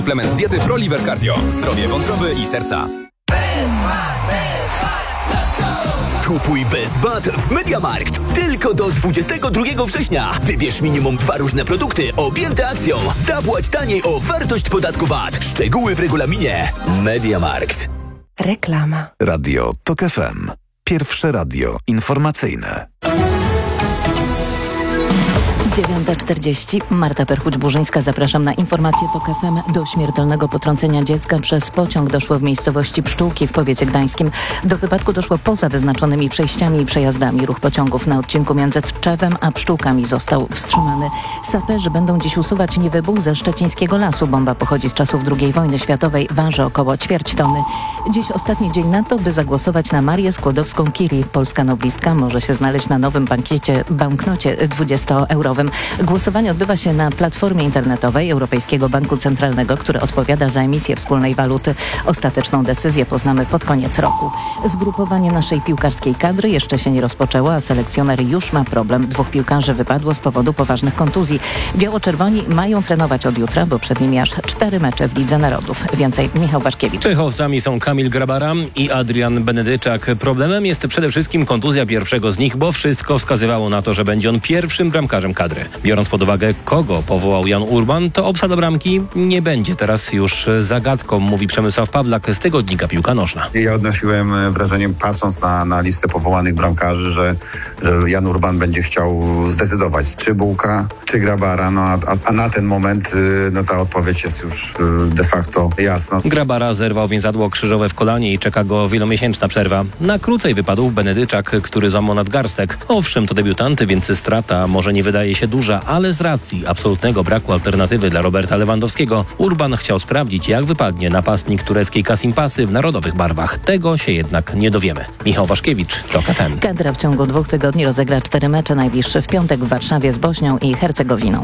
Suplement diety ProLiver Cardio. Zdrowie wątroby i serca. Kupuj bez VAT w MediaMarkt. Tylko do 22 września. Wybierz minimum 2 różne produkty objęte akcją. Zapłać taniej o wartość podatku VAT. Szczegóły w regulaminie. MediaMarkt. Reklama. Radio TOK FM. Pierwsze radio informacyjne. 9:40. Marta Perchuć-Burzyńska, zapraszam na informację TOK FM. Do śmiertelnego potrącenia dziecka przez pociąg doszło w miejscowości Pszczółki w powiecie gdańskim. Do wypadku doszło poza wyznaczonymi przejściami i przejazdami. Ruch pociągów na odcinku między Tczewem a Pszczółkami został wstrzymany. Saperzy będą dziś usuwać niewybuch ze szczecińskiego lasu. Bomba pochodzi z czasów II wojny światowej, waży około ćwierć tony. Dziś ostatni dzień na to, by zagłosować na Marię Skłodowską-Curie. Polska noblistka może się znaleźć na nowym banknocie 20-eurowym. Głosowanie odbywa się na platformie internetowej Europejskiego Banku Centralnego, który odpowiada za emisję wspólnej waluty. Ostateczną decyzję poznamy pod koniec roku. Zgrupowanie naszej piłkarskiej kadry jeszcze się nie rozpoczęło, a selekcjoner już ma problem. 2 piłkarzy wypadło z powodu poważnych kontuzji. Biało-czerwoni mają trenować od jutra, bo przed nimi aż 4 mecze w Lidze Narodów. Więcej Michał Waszkiewicz. Czechowcami są Kamil Grabara i Adrian Benedyczak. Problemem jest przede wszystkim kontuzja pierwszego z nich, bo wszystko wskazywało na to, że będzie on pierwszym bramkarzem kadry. Biorąc pod uwagę, kogo powołał Jan Urban, to obsada bramki nie będzie teraz już zagadką, mówi Przemysław Pawlak z tygodnika Piłka Nożna. Ja odnosiłem wrażenie, patrząc na listę powołanych bramkarzy, że Jan Urban będzie chciał zdecydować, czy Bułka, czy Grabara, a na ten moment ta odpowiedź jest już de facto jasna. Grabara zerwał więzadło krzyżowe w kolanie i czeka go wielomiesięczna przerwa. Na krócej wypadł Benedyczak, który złamał nadgarstek. Owszem, to debiutanty, więc strata może nie wydaje się duża, ale z racji absolutnego braku alternatywy dla Roberta Lewandowskiego, Urban chciał sprawdzić, jak wypadnie napastnik tureckiej Kasimpasy w narodowych barwach. Tego się jednak nie dowiemy. Michał Waszkiewicz, TOK FM. Kadra w ciągu 2 tygodni rozegra 4 mecze, najbliższy w piątek w Warszawie z Bośnią i Hercegowiną.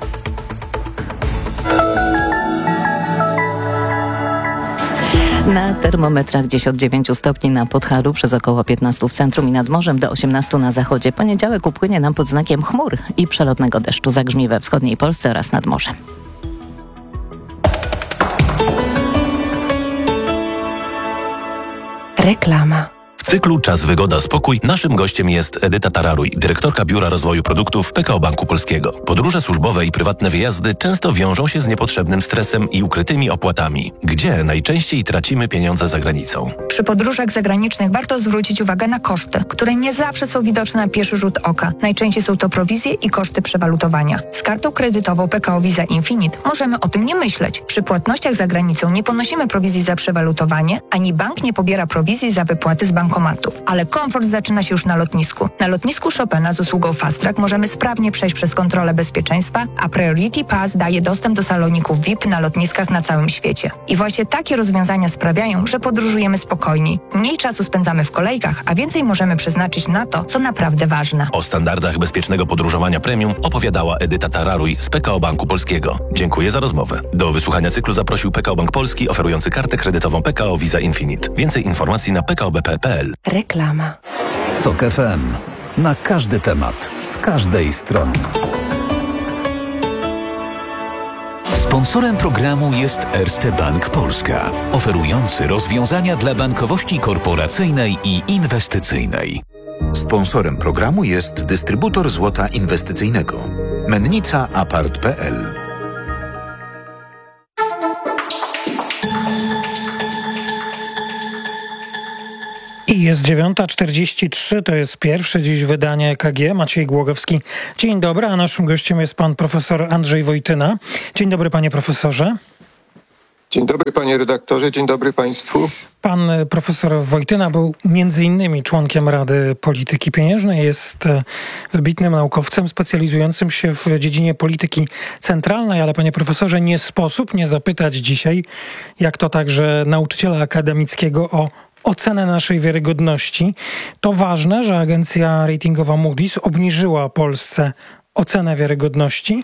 Na termometrach gdzieś od 9 stopni na Podhalu, przez około 15 w centrum i nad morzem, do 18 na zachodzie. Poniedziałek upłynie nam pod znakiem chmur i przelotnego deszczu. Zagrzmi we wschodniej Polsce oraz nad morzem. Reklama. W cyklu Czas, Wygoda, Spokój naszym gościem jest Edyta Tararuj, dyrektorka Biura Rozwoju Produktów PKO Banku Polskiego. Podróże służbowe i prywatne wyjazdy często wiążą się z niepotrzebnym stresem i ukrytymi opłatami. Gdzie najczęściej tracimy pieniądze za granicą? Przy podróżach zagranicznych warto zwrócić uwagę na koszty, które nie zawsze są widoczne na pierwszy rzut oka. Najczęściej są to prowizje i koszty przewalutowania. Z kartą kredytową PKO Visa Infinite możemy o tym nie myśleć. Przy płatnościach za granicą nie ponosimy prowizji za przewalutowanie, ani bank nie pobiera prowizji za wypłaty z bankomatów. Ale komfort zaczyna się już na lotnisku. Na lotnisku Chopina z usługą Fast Track możemy sprawnie przejść przez kontrolę bezpieczeństwa, a Priority Pass daje dostęp do saloników VIP na lotniskach na całym świecie. I właśnie takie rozwiązania sprawiają, że podróżujemy spokojniej. Mniej czasu spędzamy w kolejkach, a więcej możemy przeznaczyć na to, co naprawdę ważne. O standardach bezpiecznego podróżowania premium opowiadała Edyta Tararuj z PKO Banku Polskiego. Dziękuję za rozmowę. Do wysłuchania cyklu zaprosił PKO Bank Polski, oferujący kartę kredytową PKO Visa Infinite. Więcej informacji na pkobp.pl. Reklama. TOK FM. Na każdy temat, z każdej strony. Sponsorem programu jest Erste Bank Polska, oferujący rozwiązania dla bankowości korporacyjnej i inwestycyjnej. Sponsorem programu jest dystrybutor złota inwestycyjnego Mennica Apart.pl. I jest 9:43, to jest pierwsze dziś wydanie EKG. Maciej Głogowski. Dzień dobry, a naszym gościem jest pan profesor Andrzej Wojtyna. Dzień dobry, panie profesorze. Dzień dobry, panie redaktorze, dzień dobry państwu. Pan profesor Wojtyna był między innymi członkiem Rady Polityki Pieniężnej, jest wybitnym naukowcem specjalizującym się w dziedzinie polityki centralnej, ale panie profesorze, nie sposób nie zapytać dzisiaj, jak to także nauczyciela akademickiego, o ocenę naszej wiarygodności. To ważne, że agencja ratingowa Moody's obniżyła Polsce ocenę wiarygodności?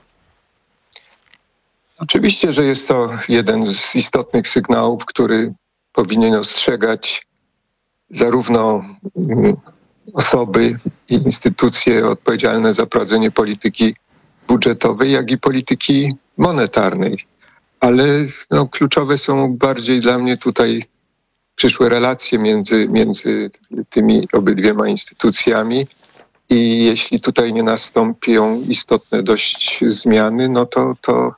Oczywiście, że jest to jeden z istotnych sygnałów, który powinien ostrzegać zarówno osoby i instytucje odpowiedzialne za prowadzenie polityki budżetowej, jak i polityki monetarnej. ale kluczowe są bardziej dla mnie tutaj przyszłe relacje między tymi obydwiema instytucjami i jeśli tutaj nie nastąpią istotne dość zmiany, no to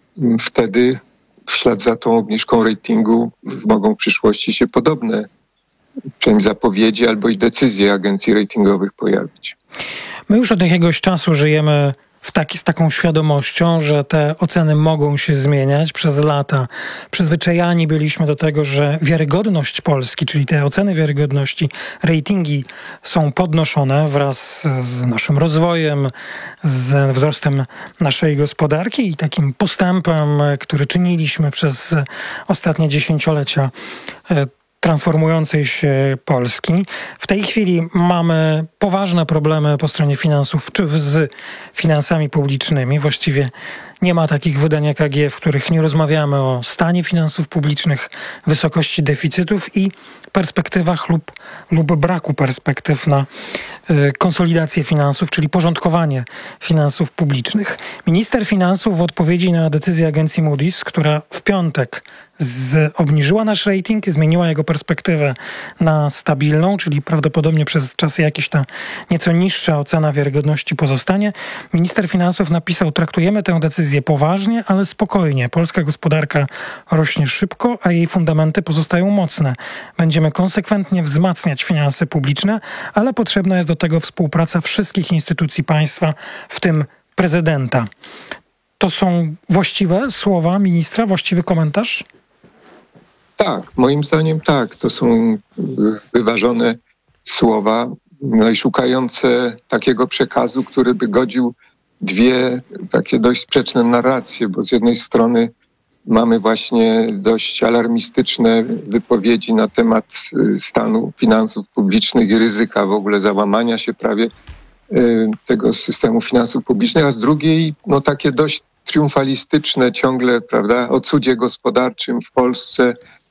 wtedy w ślad za tą obniżką ratingu mogą w przyszłości się podobne przynajmniej zapowiedzi albo i decyzje agencji ratingowych pojawić. My już od jakiegoś czasu żyjemy z taką świadomością, że te oceny mogą się zmieniać. Przez lata przyzwyczajani byliśmy do tego, że wiarygodność Polski, czyli te oceny wiarygodności, ratingi są podnoszone wraz z naszym rozwojem, z wzrostem naszej gospodarki i takim postępem, który czyniliśmy przez ostatnie dziesięciolecia transformującej się Polski. W tej chwili mamy poważne problemy po stronie finansów, czy z finansami publicznymi. Właściwie nie ma takich wydań EKG, w których nie rozmawiamy o stanie finansów publicznych, wysokości deficytów i perspektywach lub braku perspektyw na konsolidację finansów, czyli porządkowanie finansów publicznych. Minister finansów w odpowiedzi na decyzję agencji Moody's, która w piątek obniżyła nasz rating, zmieniła jego perspektywę na stabilną, czyli prawdopodobnie przez czas jakiś ta nieco niższa ocena wiarygodności pozostanie. Minister finansów napisał: traktujemy tę decyzję poważnie, ale spokojnie. Polska gospodarka rośnie szybko, a jej fundamenty pozostają mocne. Będziemy konsekwentnie wzmacniać finanse publiczne, ale potrzebna jest do tego współpraca wszystkich instytucji państwa, w tym prezydenta. To są właściwe słowa ministra, właściwy komentarz? Tak, moim zdaniem tak. To są wyważone słowa, i szukające takiego przekazu, który by godził dwie takie dość sprzeczne narracje, bo z jednej strony mamy właśnie dość alarmistyczne wypowiedzi na temat stanu finansów publicznych i ryzyka w ogóle załamania się prawie tego systemu finansów publicznych, a z drugiej takie dość triumfalistyczne ciągle, prawda, o cudzie gospodarczym w Polsce,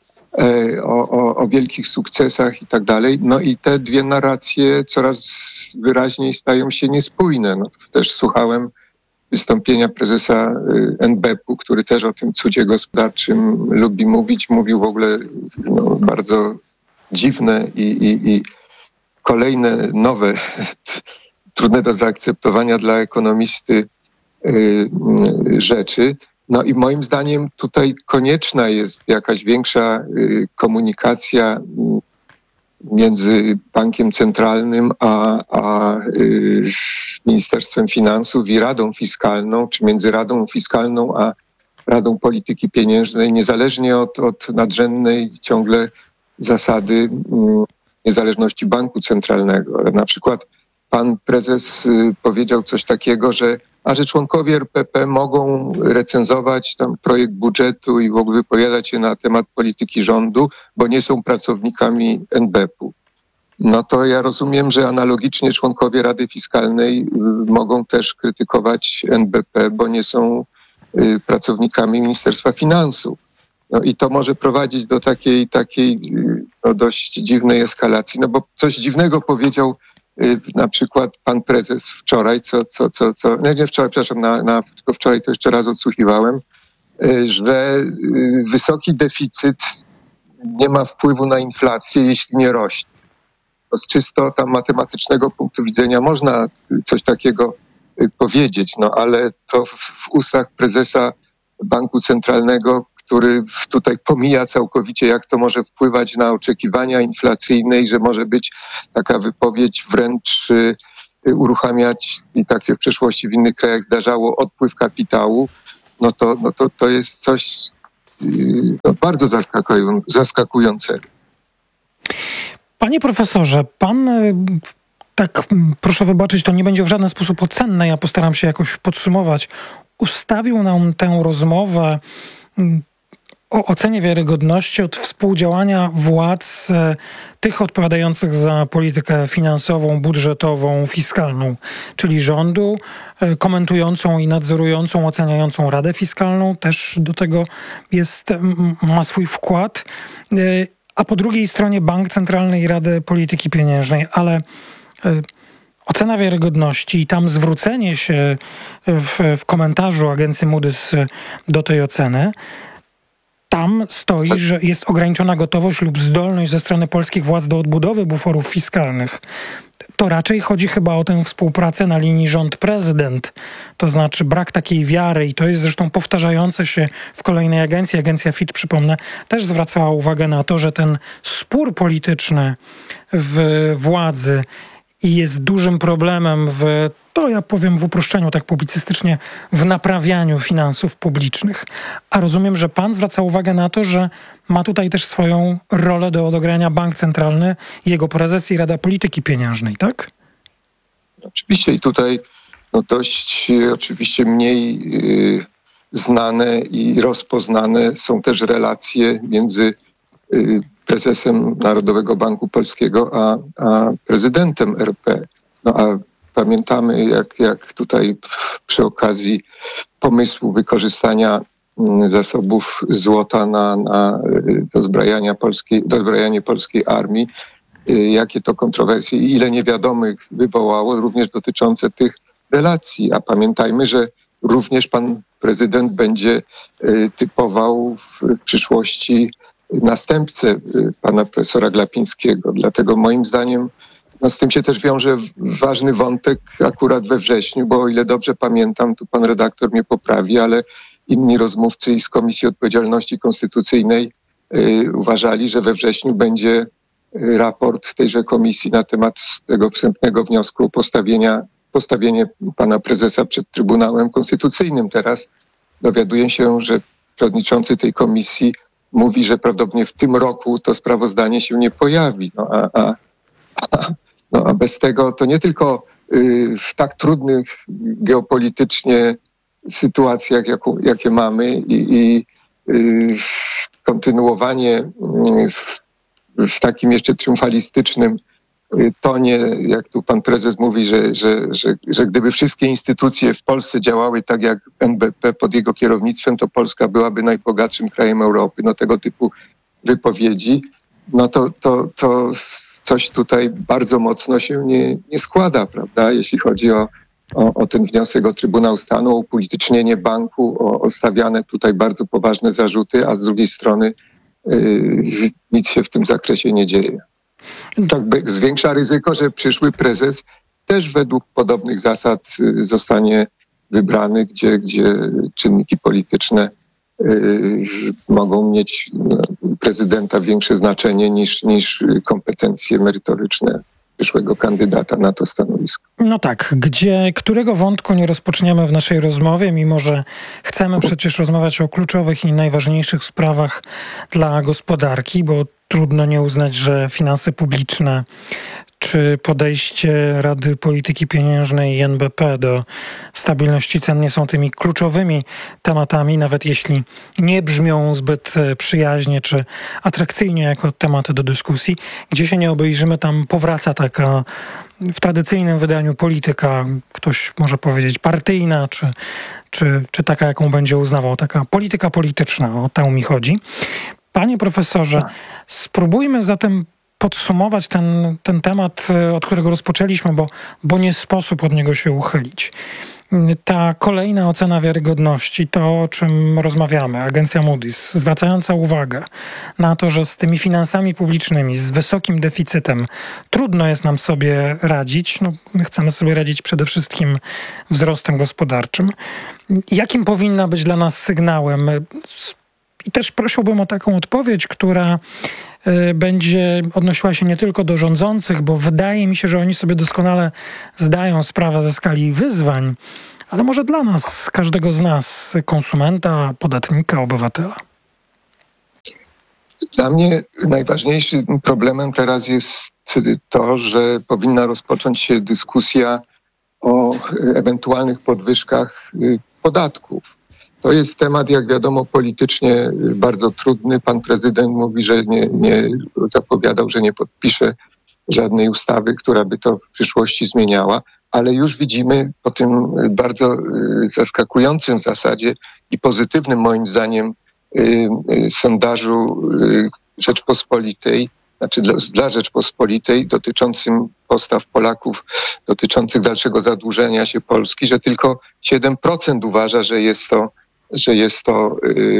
o wielkich sukcesach i tak dalej. No i te dwie narracje coraz wyraźniej stają się niespójne. Też słuchałem wystąpienia prezesa NBP-u, który też o tym cudzie gospodarczym lubi mówić. Mówił w ogóle bardzo dziwne i kolejne nowe, trudne do zaakceptowania dla ekonomisty rzeczy. No i moim zdaniem tutaj konieczna jest jakaś większa komunikacja między Bankiem Centralnym a Ministerstwem Finansów i Radą Fiskalną, czy między Radą Fiskalną a Radą Polityki Pieniężnej, niezależnie od nadrzędnej ciągle zasady niezależności Banku Centralnego. Na przykład pan prezes powiedział coś takiego, że członkowie RPP mogą recenzować tam projekt budżetu i w ogóle wypowiadać się na temat polityki rządu, bo nie są pracownikami NBP-u. No to ja rozumiem, że analogicznie członkowie Rady Fiskalnej mogą też krytykować NBP, bo nie są pracownikami Ministerstwa Finansów. No i to może prowadzić do takiej dość dziwnej eskalacji, bo coś dziwnego powiedział na przykład pan prezes wczoraj, nie wczoraj, przepraszam, tylko wczoraj to jeszcze raz odsłuchiwałem, że wysoki deficyt nie ma wpływu na inflację, jeśli nie rośnie. To z czysto tam matematycznego punktu widzenia można coś takiego powiedzieć, ale to w ustach prezesa Banku Centralnego, który tutaj pomija całkowicie, jak to może wpływać na oczekiwania inflacyjne i że może być taka wypowiedź wręcz uruchamiać, i tak się w przeszłości w innych krajach zdarzało, odpływ kapitału, to jest coś bardzo zaskakującego. Panie profesorze, pan, tak proszę wybaczyć, to nie będzie w żaden sposób ocenne, ja postaram się jakoś podsumować, ustawił nam tę rozmowę o ocenie wiarygodności od współdziałania władz tych odpowiadających za politykę finansową, budżetową, fiskalną, czyli rządu, komentującą i nadzorującą, oceniającą Radę Fiskalną, też do tego ma swój wkład, a po drugiej stronie Bank Centralny i Radę Polityki Pieniężnej. Ale ocena wiarygodności i tam zwrócenie się w komentarzu agencji Moody's do tej oceny, tam stoi, że jest ograniczona gotowość lub zdolność ze strony polskich władz do odbudowy buforów fiskalnych. To raczej chodzi chyba o tę współpracę na linii rząd-prezydent. To znaczy brak takiej wiary i to jest zresztą powtarzające się w kolejnej agencji. Agencja Fitch, przypomnę, też zwracała uwagę na to, że ten spór polityczny w władzy i jest dużym problemem ja powiem w uproszczeniu, tak publicystycznie, w naprawianiu finansów publicznych. A rozumiem, że pan zwraca uwagę na to, że ma tutaj też swoją rolę do odegrania Bank Centralny, jego prezes i Rada Polityki Pieniężnej, tak? Oczywiście i tutaj dość oczywiście mniej znane i rozpoznane są też relacje między prezesem Narodowego Banku Polskiego a prezydentem RP. A pamiętamy, jak tutaj przy okazji pomysłu wykorzystania zasobów złota na dozbrajanie polskiej armii, jakie to kontrowersje i ile niewiadomych wywołało, również dotyczące tych relacji. A pamiętajmy, że również pan prezydent będzie typował w przyszłości następcę pana profesora Glapińskiego. Dlatego moim zdaniem z tym się też wiąże ważny wątek akurat we wrześniu, bo o ile dobrze pamiętam, tu pan redaktor mnie poprawi, ale inni rozmówcy i z Komisji Odpowiedzialności Konstytucyjnej uważali, że we wrześniu będzie raport tejże komisji na temat tego wstępnego wniosku o postawienie pana prezesa przed Trybunałem Konstytucyjnym. Teraz dowiaduję się, że przewodniczący tej komisji mówi, że prawdopodobnie w tym roku to sprawozdanie się nie pojawi. A bez tego to nie tylko w tak trudnych geopolitycznie sytuacjach, jakie mamy i kontynuowanie w takim jeszcze triumfalistycznym tonie, jak tu pan prezes mówi, że gdyby wszystkie instytucje w Polsce działały tak jak NBP pod jego kierownictwem, to Polska byłaby najbogatszym krajem Europy. Tego typu wypowiedzi, to coś tutaj bardzo mocno się nie składa, prawda? Jeśli chodzi o ten wniosek o Trybunał Stanu, o upolitycznienie banku, o stawiane tutaj bardzo poważne zarzuty, a z drugiej strony nic się w tym zakresie nie dzieje. To zwiększa ryzyko, że przyszły prezes też według podobnych zasad zostanie wybrany, gdzie czynniki polityczne mogą mieć prezydenta większe znaczenie niż kompetencje merytoryczne przyszłego kandydata na to stanowisko. Którego wątku nie rozpoczniemy w naszej rozmowie, mimo że chcemy przecież rozmawiać o kluczowych i najważniejszych sprawach dla gospodarki, bo trudno nie uznać, że finanse publiczne czy podejście Rady Polityki Pieniężnej i NBP do stabilności cen nie są tymi kluczowymi tematami, nawet jeśli nie brzmią zbyt przyjaźnie czy atrakcyjnie jako tematy do dyskusji. Gdzie się nie obejrzymy, tam powraca taka w tradycyjnym wydaniu polityka, ktoś może powiedzieć partyjna, czy taka, jaką będzie uznawał, taka polityka polityczna, o tę mi chodzi. Panie profesorze, spróbujmy zatem podsumować ten temat, od którego rozpoczęliśmy, bo nie sposób od niego się uchylić. Ta kolejna ocena wiarygodności, to o czym rozmawiamy, agencja Moody's, zwracająca uwagę na to, że z tymi finansami publicznymi, z wysokim deficytem trudno jest nam sobie radzić. My chcemy sobie radzić przede wszystkim wzrostem gospodarczym. Jakim powinna być dla nas sygnałem? I też prosiłbym o taką odpowiedź, która będzie odnosiła się nie tylko do rządzących, bo wydaje mi się, że oni sobie doskonale zdają sprawę ze skali wyzwań, ale może dla nas, każdego z nas, konsumenta, podatnika, obywatela. Dla mnie najważniejszym problemem teraz jest to, że powinna rozpocząć się dyskusja o ewentualnych podwyżkach podatków. To jest temat, jak wiadomo, politycznie bardzo trudny. Pan prezydent mówi, że nie zapowiadał, że nie podpisze żadnej ustawy, która by to w przyszłości zmieniała, ale już widzimy po tym bardzo zaskakującym w zasadzie i pozytywnym moim zdaniem sondażu Rzeczpospolitej, znaczy dla Rzeczpospolitej, dotyczącym postaw Polaków, dotyczących dalszego zadłużenia się Polski, że tylko 7% uważa, że jest to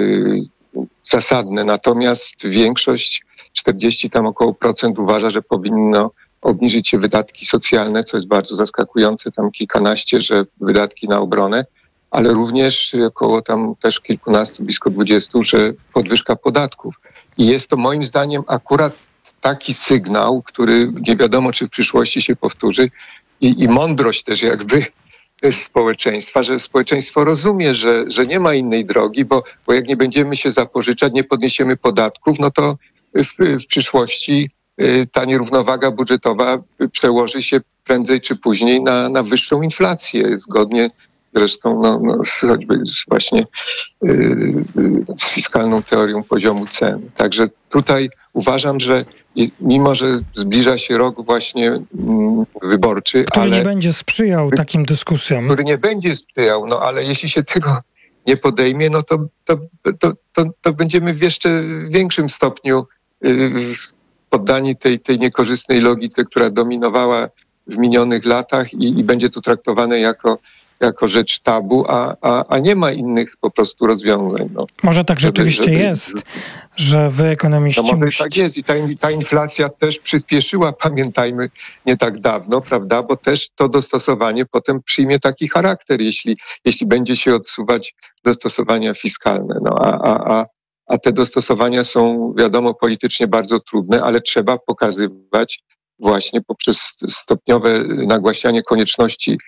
zasadne. Natomiast większość, 40 tam około procent, uważa, że powinno obniżyć się wydatki socjalne, co jest bardzo zaskakujące, tam kilkanaście, że wydatki na obronę, ale również około tam też kilkunastu, blisko 20, że podwyżka podatków. I jest to moim zdaniem akurat taki sygnał, który nie wiadomo, czy w przyszłości się powtórzy i mądrość też jakby społeczeństwa, że społeczeństwo rozumie, że nie ma innej drogi, bo jak nie będziemy się zapożyczać, nie podniesiemy podatków, no to w przyszłości ta nierównowaga budżetowa przełoży się prędzej czy później na wyższą inflację, zgodnie zresztą choćby właśnie z fiskalną teorią poziomu cen. Także tutaj uważam, że mimo, że zbliża się rok właśnie wyborczy, który nie będzie sprzyjał takim dyskusjom. Który nie będzie sprzyjał, ale jeśli się tego nie podejmie, no to będziemy w jeszcze większym stopniu poddani tej niekorzystnej logice, która dominowała w minionych latach i będzie to traktowane jako rzecz tabu, a nie ma innych po prostu rozwiązań. Może tak rzeczywiście jest, że wy ekonomiści może tak jest i ta inflacja też przyspieszyła, pamiętajmy, nie tak dawno, prawda, bo też to dostosowanie potem przyjmie taki charakter, jeśli będzie się odsuwać dostosowania fiskalne. A te dostosowania są, wiadomo, politycznie bardzo trudne, ale trzeba pokazywać właśnie poprzez stopniowe nagłaśnianie konieczności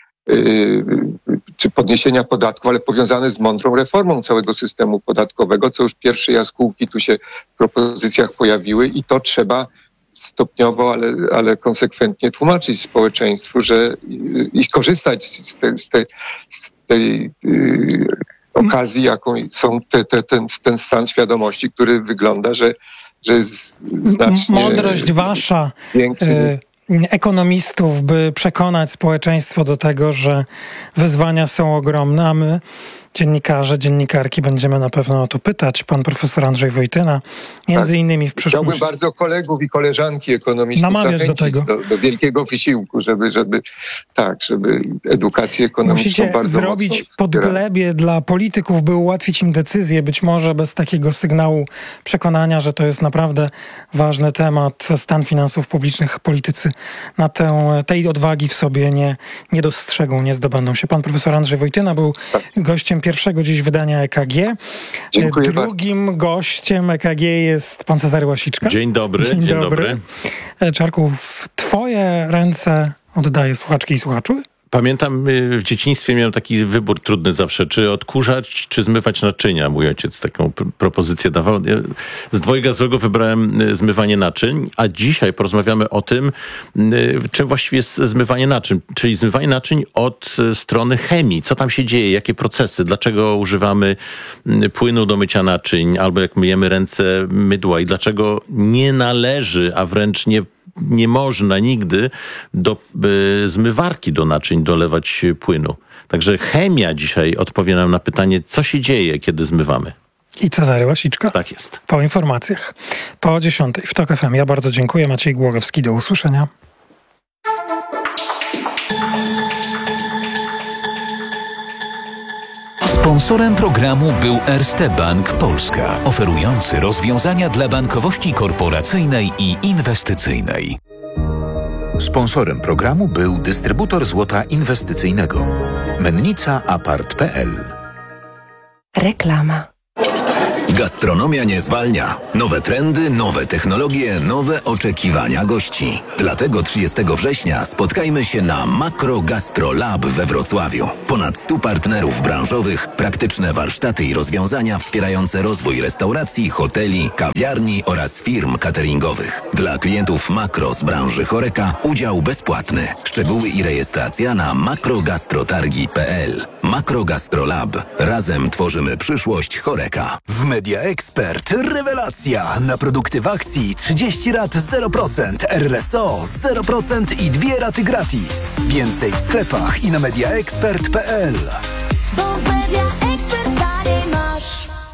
czy podniesienia podatków, ale powiązane z mądrą reformą całego systemu podatkowego, co już pierwsze jaskółki tu się w propozycjach pojawiły i to trzeba stopniowo, ale konsekwentnie tłumaczyć społeczeństwu, że i skorzystać z tej okazji, jaką są ten stan świadomości, który wygląda, że jest znacznie mądrość wasza, ekonomistów, by przekonać społeczeństwo do tego, że wyzwania są ogromne, a my, dziennikarze, dziennikarki, będziemy na pewno o to pytać. Pan profesor Andrzej Wojtyna, między innymi w przyszłości. Chciałbym bardzo kolegów i koleżanki ekonomistów namawiać do tego. Do wielkiego wysiłku, żeby edukację ekonomiczną musicie bardzo zrobić podglebie dla polityków, by ułatwić im decyzję, być może bez takiego sygnału przekonania, że to jest naprawdę ważny temat. Stan finansów publicznych politycy na tej odwagi w sobie nie dostrzegą, nie zdobędą się. Pan profesor Andrzej Wojtyna był gościem pierwszego dziś wydania EKG. Dziękuję Drugim gościem EKG jest pan Cezary Łasiczka. Dzień dobry. Dzień dobry. Czarku, w twoje ręce oddaję słuchaczki i słuchaczu. Pamiętam, w dzieciństwie miałem taki wybór trudny zawsze, czy odkurzać, czy zmywać naczynia. Mój ojciec taką propozycję dawał. Z dwojga złego wybrałem zmywanie naczyń, a dzisiaj porozmawiamy o tym, czym właściwie jest zmywanie naczyń. Czyli zmywanie naczyń od strony chemii. Co tam się dzieje, jakie procesy, dlaczego używamy płynu do mycia naczyń, albo jak myjemy ręce, mydła i dlaczego nie należy, a wręcz nie można nigdy do zmywarki do naczyń dolewać płynu. Także chemia dzisiaj odpowie nam na pytanie, co się dzieje, kiedy zmywamy. I Cezary Łasiczka. Tak jest. Po informacjach. Po 10 w TOK FM. Ja bardzo dziękuję. Maciej Głogowski. Do usłyszenia. Sponsorem programu był Erste Bank Polska, oferujący rozwiązania dla bankowości korporacyjnej i inwestycyjnej. Sponsorem programu był dystrybutor złota inwestycyjnego. Mennica Apart.pl. Reklama. Gastronomia nie zwalnia. Nowe trendy, nowe technologie, nowe oczekiwania gości. Dlatego 30 września spotkajmy się na Makro Gastro Lab we Wrocławiu. Ponad 100 partnerów branżowych, praktyczne warsztaty i rozwiązania wspierające rozwój restauracji, hoteli, kawiarni oraz firm cateringowych. Dla klientów Makro z branży HoReCa udział bezpłatny. Szczegóły i rejestracja na makrogastrotargi.pl. Makro Gastro Lab. Razem tworzymy przyszłość HoReCa. W Media Expert rewelacja! Na produkty w akcji 30 rat 0%, RSO 0% i 2 raty gratis. Więcej w sklepach i na mediaexpert.pl.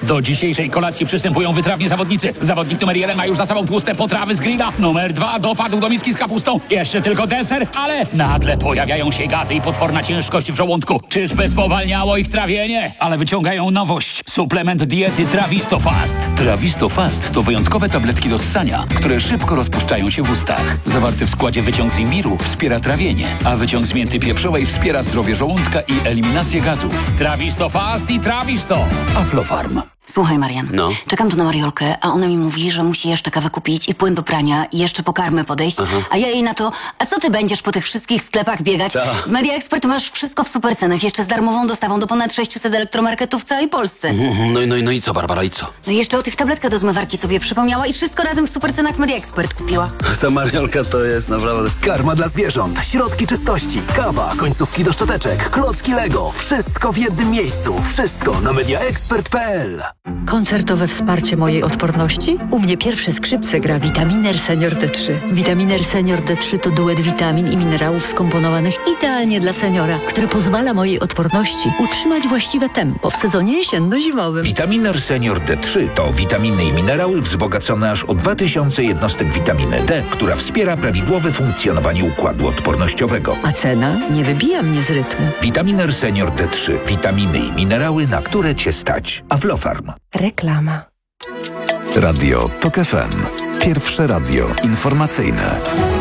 Do dzisiejszej kolacji przystępują wytrawni zawodnicy. Zawodnik numer 1 ma już za sobą tłuste potrawy z grilla. Numer 2 dopadł do miski z kapustą. Jeszcze tylko deser, ale nagle pojawiają się gazy i potworna ciężkość w żołądku. Czyżby spowalniało ich trawienie? Ale wyciągają nowość. Suplement diety Travistofast. Travistofast to wyjątkowe tabletki do ssania, które szybko rozpuszczają się w ustach. Zawarty w składzie wyciąg z imbiru wspiera trawienie, a wyciąg z mięty pieprzowej wspiera zdrowie żołądka i eliminację gazów. Travistofast i Travisto. Aflofarm. Słuchaj, Marian, czekam tu na Mariolkę, a ona mi mówi, że musi jeszcze kawę kupić i płyn do prania i jeszcze po karmę podejść, a ja jej na to, a co ty będziesz po tych wszystkich sklepach biegać? W Media Expert masz wszystko w super cenach, jeszcze z darmową dostawą do ponad 600 elektromarketów w całej Polsce. No i co, Barbara, i co? No i jeszcze o tych tabletkach do zmywarki sobie przypomniała i wszystko razem w super cenach w Media Expert kupiła. Ta Mariolka to jest naprawdę... Karma dla zwierząt, środki czystości, kawa, końcówki do szczoteczek, klocki Lego. Wszystko w jednym miejscu. Wszystko na mediaexpert.pl. Koncertowe wsparcie mojej odporności? U mnie pierwsze skrzypce gra Vitaminer Senior D3. Vitaminer Senior D3 to duet witamin i minerałów skomponowanych idealnie dla seniora, który pozwala mojej odporności utrzymać właściwe tempo w sezonie jesienno-zimowym. Vitaminer Senior D3 to witaminy i minerały wzbogacone aż o 2000 jednostek witaminy D, która wspiera prawidłowe funkcjonowanie układu odpornościowego. A cena nie wybija mnie z rytmu. Vitaminer Senior D3. Witaminy i minerały, na które Cię stać. Aflofarm. Reklama. Radio TOK FM. Pierwsze radio informacyjne.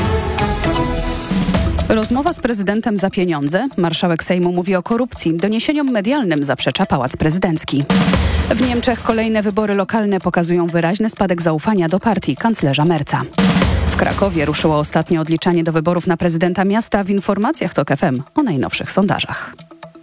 Rozmowa z prezydentem za pieniądze. Marszałek Sejmu mówi o korupcji. Doniesieniom medialnym zaprzecza Pałac Prezydencki. W Niemczech kolejne wybory lokalne pokazują wyraźny spadek zaufania do partii kanclerza Merza. W Krakowie ruszyło ostatnie odliczanie do wyborów na prezydenta miasta. W informacjach TOK FM o najnowszych sondażach.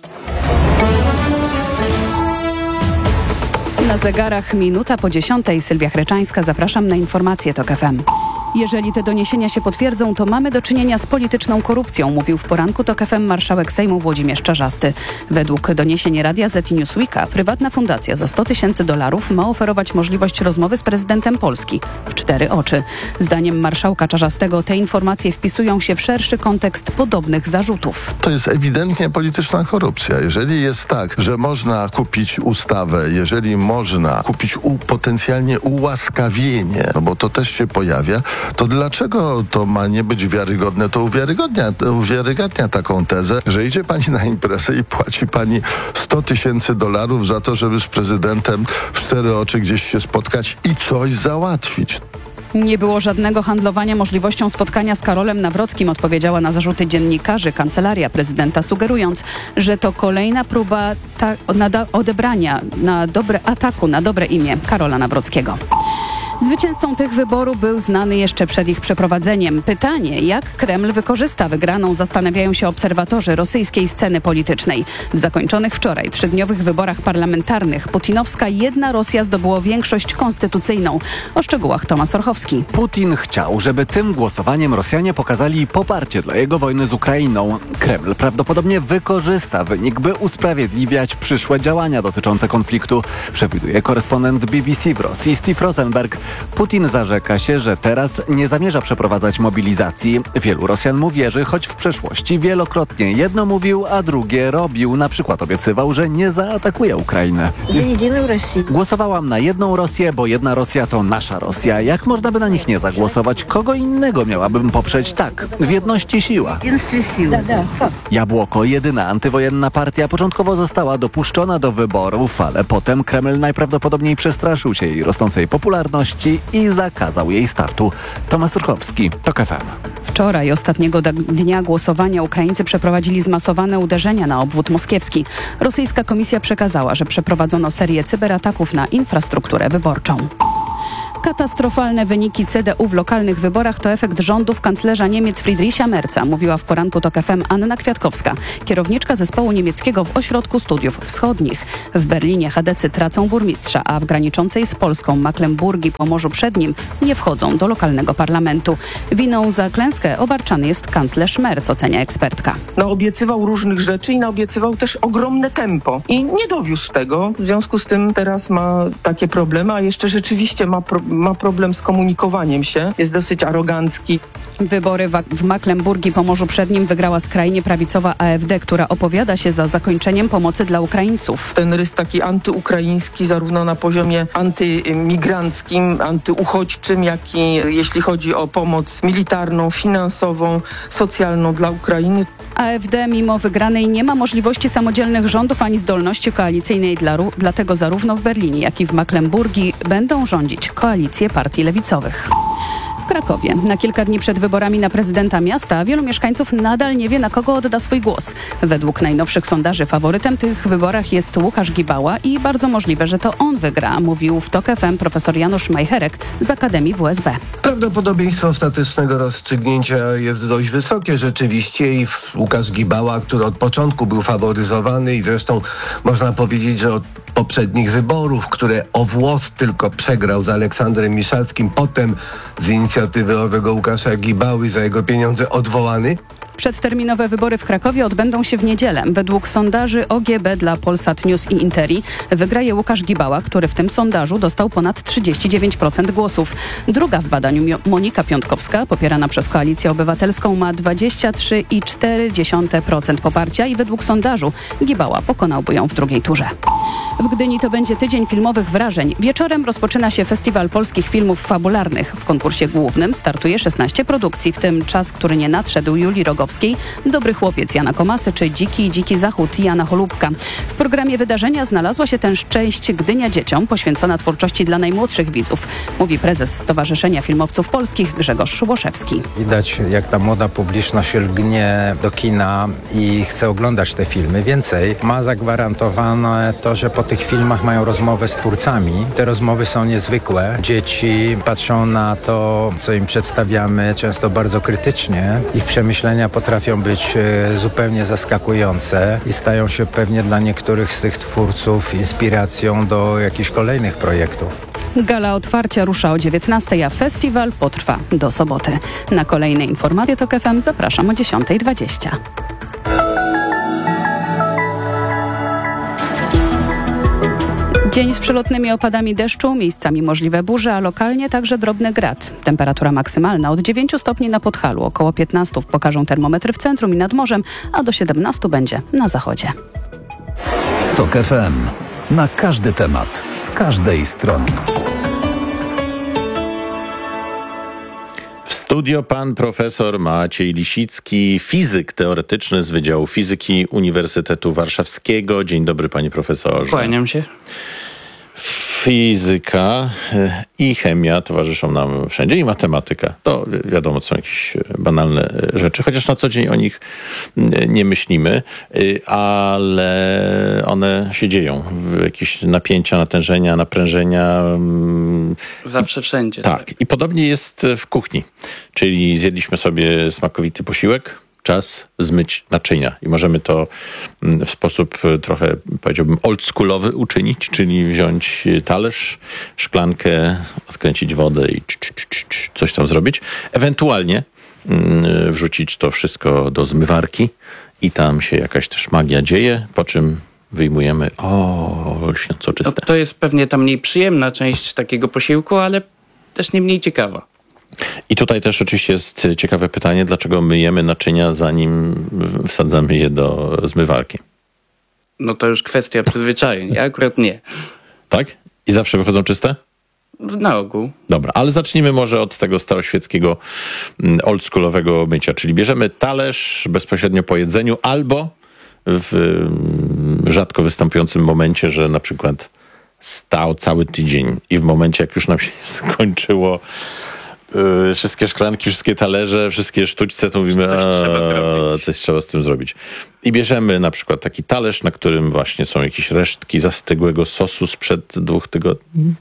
Na zegarach 9:50. Sylwia Chreczańska, zapraszam na informacje TOK FM. Jeżeli te doniesienia się potwierdzą, to mamy do czynienia z polityczną korupcją, mówił w poranku TOK FM marszałek Sejmu Włodzimierz Czarzasty. Według doniesień Radia Z i Newsweeka prywatna fundacja za $100,000 ma oferować możliwość rozmowy z prezydentem Polski w 4 oczy. Zdaniem marszałka Czarzastego te informacje wpisują się w szerszy kontekst podobnych zarzutów. To jest ewidentnie polityczna korupcja. Jeżeli jest tak, że można kupić ustawę, jeżeli można kupić potencjalnie ułaskawienie, no bo to też się pojawia, to dlaczego to ma nie być wiarygodne? To uwiarygadnia taką tezę, że idzie pani na imprezę i płaci pani $100,000 za to, żeby z prezydentem w 4 oczy gdzieś się spotkać i coś załatwić. Nie było żadnego handlowania możliwością spotkania z Karolem Nawrockim, odpowiedziała na zarzuty dziennikarzy kancelaria prezydenta, sugerując, że to kolejna próba odebrania ataku na dobre imię Karola Nawrockiego. Zwycięzcą tych wyborów był znany jeszcze przed ich przeprowadzeniem. Pytanie, jak Kreml wykorzysta wygraną, zastanawiają się obserwatorzy rosyjskiej sceny politycznej. W zakończonych wczoraj 3-dniowych wyborach parlamentarnych putinowska jedna Rosja zdobyła większość konstytucyjną. O szczegółach Tomasz Orchowski. Putin chciał, żeby tym głosowaniem Rosjanie pokazali poparcie dla jego wojny z Ukrainą. Kreml prawdopodobnie wykorzysta wynik, by usprawiedliwiać przyszłe działania dotyczące konfliktu, przewiduje korespondent BBC w Rosji Steve Rosenberg. Putin zarzeka się, że teraz nie zamierza przeprowadzać mobilizacji. Wielu Rosjan mu wierzy, choć w przeszłości wielokrotnie jedno mówił, a drugie robił. Na przykład obiecywał, że nie zaatakuje Ukrainy. Głosowałam na jedną Rosję, bo jedna Rosja to nasza Rosja. Jak można by na nich nie zagłosować? Kogo innego miałabym poprzeć? Tak, w jedności siła. Jabłoko, jedyna antywojenna partia, początkowo została dopuszczona do wyborów, ale potem Kreml najprawdopodobniej przestraszył się jej rosnącej popularności i zakazał jej startu. Tomasz Turkowski, TOK FM. Wczoraj, ostatniego dnia głosowania, Ukraińcy przeprowadzili zmasowane uderzenia na obwód moskiewski. Rosyjska komisja przekazała, że przeprowadzono serię cyberataków na infrastrukturę wyborczą. Katastrofalne wyniki CDU w lokalnych wyborach to efekt rządów kanclerza Niemiec Friedricha Merza, mówiła w poranku TOK FM Anna Kwiatkowska, kierowniczka zespołu niemieckiego w Ośrodku Studiów Wschodnich. W Berlinie chadecy tracą burmistrza, a w graniczącej z Polską Mecklenburgii po Morzu Przednim nie wchodzą do lokalnego parlamentu. Winą za klęskę obarczany jest kanclerz Merz, ocenia ekspertka. Obiecywał różnych rzeczy i naobiecywał też ogromne tempo i nie dowiózł tego. W związku z tym teraz ma takie problemy, a jeszcze rzeczywiście ma ma problem z komunikowaniem się, jest dosyć arogancki. Wybory w Mecklenburgii, Pomorzu Przednim wygrała skrajnie prawicowa AfD, która opowiada się za zakończeniem pomocy dla Ukraińców. Ten rys taki antyukraiński, zarówno na poziomie antymigranckim, antyuchodźczym, jak i jeśli chodzi o pomoc militarną, finansową, socjalną dla Ukrainy. AfD mimo wygranej nie ma możliwości samodzielnych rządów ani zdolności koalicyjnej, dlatego zarówno w Berlinie, jak i w Mecklenburgii będą rządzić koalicje partii lewicowych. W Krakowie na kilka dni przed wyborami na prezydenta miasta wielu mieszkańców nadal nie wie, na kogo odda swój głos. Według najnowszych sondaży faworytem w tych wyborach jest Łukasz Gibała i bardzo możliwe, że to on wygra, mówił w TOK FM profesor Janusz Majcherek z Akademii WSB. Prawdopodobieństwo ostatecznego rozstrzygnięcia jest dość wysokie rzeczywiście i Łukasz Gibała, który od początku był faworyzowany i zresztą można powiedzieć, że od poprzednich wyborów, które o włos tylko przegrał z Aleksandrem Miszalskim, potem z inicjatywy owego Łukasza Gibały za jego pieniądze odwołany. Przedterminowe wybory w Krakowie odbędą się w niedzielę. Według sondaży OGB dla Polsat News i Interi wygra je Łukasz Gibała, który w tym sondażu dostał ponad 39% głosów. Druga w badaniu Monika Piątkowska, popierana przez Koalicję Obywatelską, ma 23,4% poparcia i według sondażu Gibała pokonałby ją w drugiej turze. W Gdyni to będzie tydzień filmowych wrażeń. Wieczorem rozpoczyna się Festiwal Polskich Filmów Fabularnych. W konkursie głównym startuje 16 produkcji, w tym Czas, który nie nadszedł Julii Rogowskiej, Dobry chłopiec Jana Komasy czy Dziki Zachód Jana Holubka. W programie wydarzenia znalazła się też część Gdynia dzieciom, poświęcona twórczości dla najmłodszych widzów, mówi prezes Stowarzyszenia Filmowców Polskich Grzegorz Szuboszewski. Widać, jak ta młoda publiczność lgnie do kina i chce oglądać te filmy. Więcej, ma zagwarantowane to, że po tych filmach mają rozmowę z twórcami. Te rozmowy są niezwykłe. Dzieci patrzą na to, co im przedstawiamy, często bardzo krytycznie. Ich przemyślenia potrafią być zupełnie zaskakujące i stają się pewnie dla niektórych z tych twórców inspiracją do jakichś kolejnych projektów. Gala otwarcia rusza o 19:00, a festiwal potrwa do soboty. Na kolejne informacje TOK FM zapraszam o 10:20. Dzień z przelotnymi opadami deszczu, miejscami możliwe burze, a lokalnie także drobny grad. Temperatura maksymalna od 9 stopni na Podhalu, około 15 pokażą termometry w centrum i nad morzem, a do 17 będzie na zachodzie. TOK FM. Na każdy temat, z każdej strony. W studio pan profesor Maciej Lisicki, fizyk teoretyczny z Wydziału Fizyki Uniwersytetu Warszawskiego. Dzień dobry, panie profesorze. Kłaniam się. Fizyka i chemia towarzyszą nam wszędzie i matematyka. To wiadomo, to są jakieś banalne rzeczy, chociaż na co dzień o nich nie myślimy, ale one się dzieją. Jakieś napięcia, natężenia, naprężenia. Zawsze wszędzie. Tak. I podobnie jest w kuchni. Czyli zjedliśmy sobie smakowity posiłek, czas zmyć naczynia. I możemy to w sposób trochę, powiedziałbym, oldschoolowy uczynić, czyli wziąć talerz, szklankę, odkręcić wodę i coś tam zrobić. Ewentualnie wrzucić to wszystko do zmywarki i tam się jakaś też magia dzieje, po czym wyjmujemy, lśniąco czyste. No, to jest pewnie ta mniej przyjemna część takiego posiłku, ale też nie mniej ciekawa. I tutaj też oczywiście jest ciekawe pytanie, dlaczego myjemy naczynia, zanim wsadzamy je do zmywarki? No to już kwestia przyzwyczajeń. Ja akurat nie. Tak? I zawsze wychodzą czyste? Na ogół. Dobra, ale zacznijmy może od tego staroświeckiego, oldschoolowego mycia. Czyli bierzemy talerz bezpośrednio po jedzeniu albo w rzadko występującym momencie, że na przykład stał cały tydzień i w momencie, jak już nam się skończyło wszystkie szklanki, wszystkie talerze, wszystkie sztućce, to mówimy, coś trzeba z tym zrobić. I bierzemy na przykład taki talerz, na którym właśnie są jakieś resztki zastygłego sosu sprzed 2 tygodni,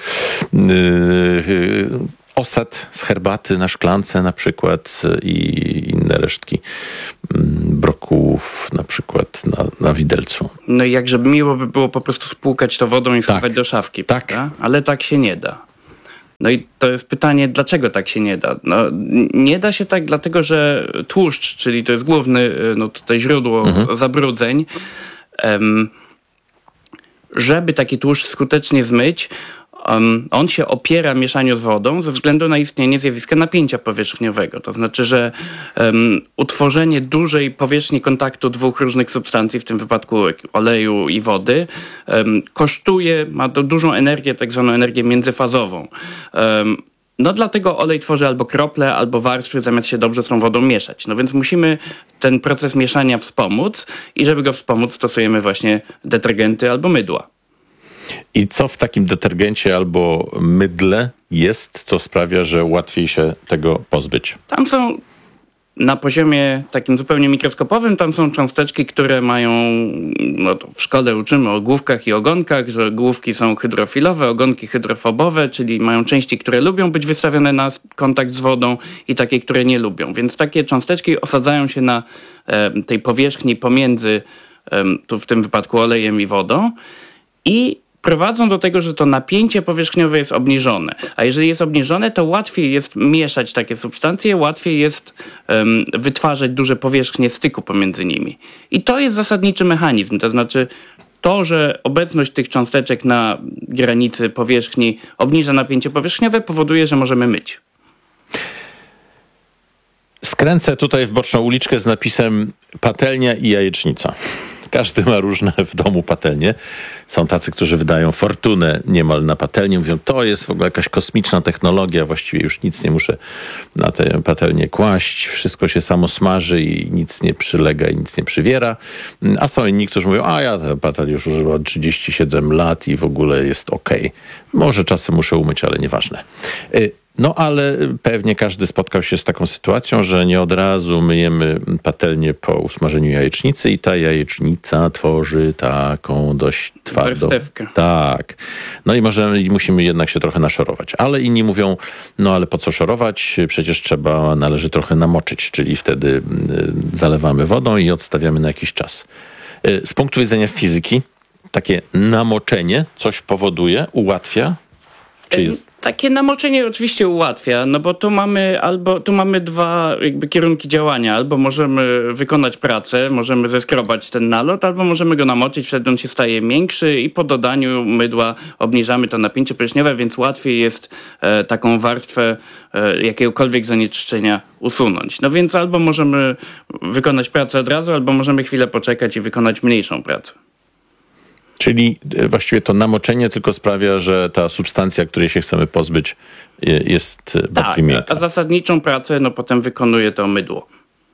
3. Osad z herbaty na szklance na przykład i inne resztki brokułów na przykład na widelcu. No i jakże miło by było po prostu spłukać to wodą i schować do szafki, prawda? Ale tak się nie da. No i to jest pytanie, dlaczego tak się nie da? No, nie da się tak dlatego, że tłuszcz, czyli to jest główny tutaj źródło zabrudzeń, żeby taki tłuszcz skutecznie zmyć, on się opiera mieszaniu z wodą ze względu na istnienie zjawiska napięcia powierzchniowego. To znaczy, że utworzenie dużej powierzchni kontaktu dwóch różnych substancji, w tym wypadku oleju i wody, ma to dużą energię, tak zwaną energię międzyfazową. No dlatego olej tworzy albo krople, albo warstwy, zamiast się dobrze z tą wodą mieszać. No więc musimy ten proces mieszania wspomóc i żeby go wspomóc, stosujemy właśnie detergenty albo mydła. I co w takim detergencie albo mydle jest, co sprawia, że łatwiej się tego pozbyć? Tam są na poziomie takim zupełnie mikroskopowym, tam są cząsteczki, które mają, no to w szkole uczymy o główkach i ogonkach, że główki są hydrofilowe, ogonki hydrofobowe, czyli mają części, które lubią być wystawione na kontakt z wodą i takie, które nie lubią. Więc takie cząsteczki osadzają się na tej powierzchni pomiędzy, tu w tym wypadku olejem i wodą i prowadzą do tego, że to napięcie powierzchniowe jest obniżone. A jeżeli jest obniżone, to łatwiej jest mieszać takie substancje, łatwiej jest wytwarzać duże powierzchnie styku pomiędzy nimi. I to jest zasadniczy mechanizm. To znaczy to, że obecność tych cząsteczek na granicy powierzchni obniża napięcie powierzchniowe, powoduje, że możemy myć. Skręcę tutaj w boczną uliczkę z napisem patelnia i jajecznica. Każdy ma różne w domu patelnie. Są tacy, którzy wydają fortunę niemal na patelnię. Mówią, to jest w ogóle jakaś kosmiczna technologia. Właściwie już nic nie muszę na tę patelnię kłaść. Wszystko się samo smaży i nic nie przylega i nic nie przywiera. A są inni, którzy mówią, ja tę patelnię już używam 37 lat i w ogóle jest okej. Może czasem muszę umyć, ale nieważne. No ale pewnie każdy spotkał się z taką sytuacją, że nie od razu myjemy patelnię po usmażeniu jajecznicy i ta jajecznica tworzy taką dość twardą... warstewkę. Tak. No i musimy jednak się trochę naszorować. Ale inni mówią, no ale po co szorować? Przecież należy trochę namoczyć, czyli wtedy zalewamy wodą i odstawiamy na jakiś czas. Z punktu widzenia fizyki takie namoczenie coś powoduje, ułatwia? Czy jest... Takie namoczenie oczywiście ułatwia, no bo tu mamy dwa jakby kierunki działania. Albo możemy wykonać pracę, możemy zeskrobać ten nalot, albo możemy go namoczyć, wtedy on się staje miększy i po dodaniu mydła obniżamy to napięcie powierzchniowe, więc łatwiej jest taką warstwę jakiegokolwiek zanieczyszczenia usunąć. No więc albo możemy wykonać pracę od razu, albo możemy chwilę poczekać i wykonać mniejszą pracę. Czyli właściwie to namoczenie tylko sprawia, że ta substancja, której się chcemy pozbyć, jest bardziej miękka. A zasadniczą pracę potem wykonuje to mydło.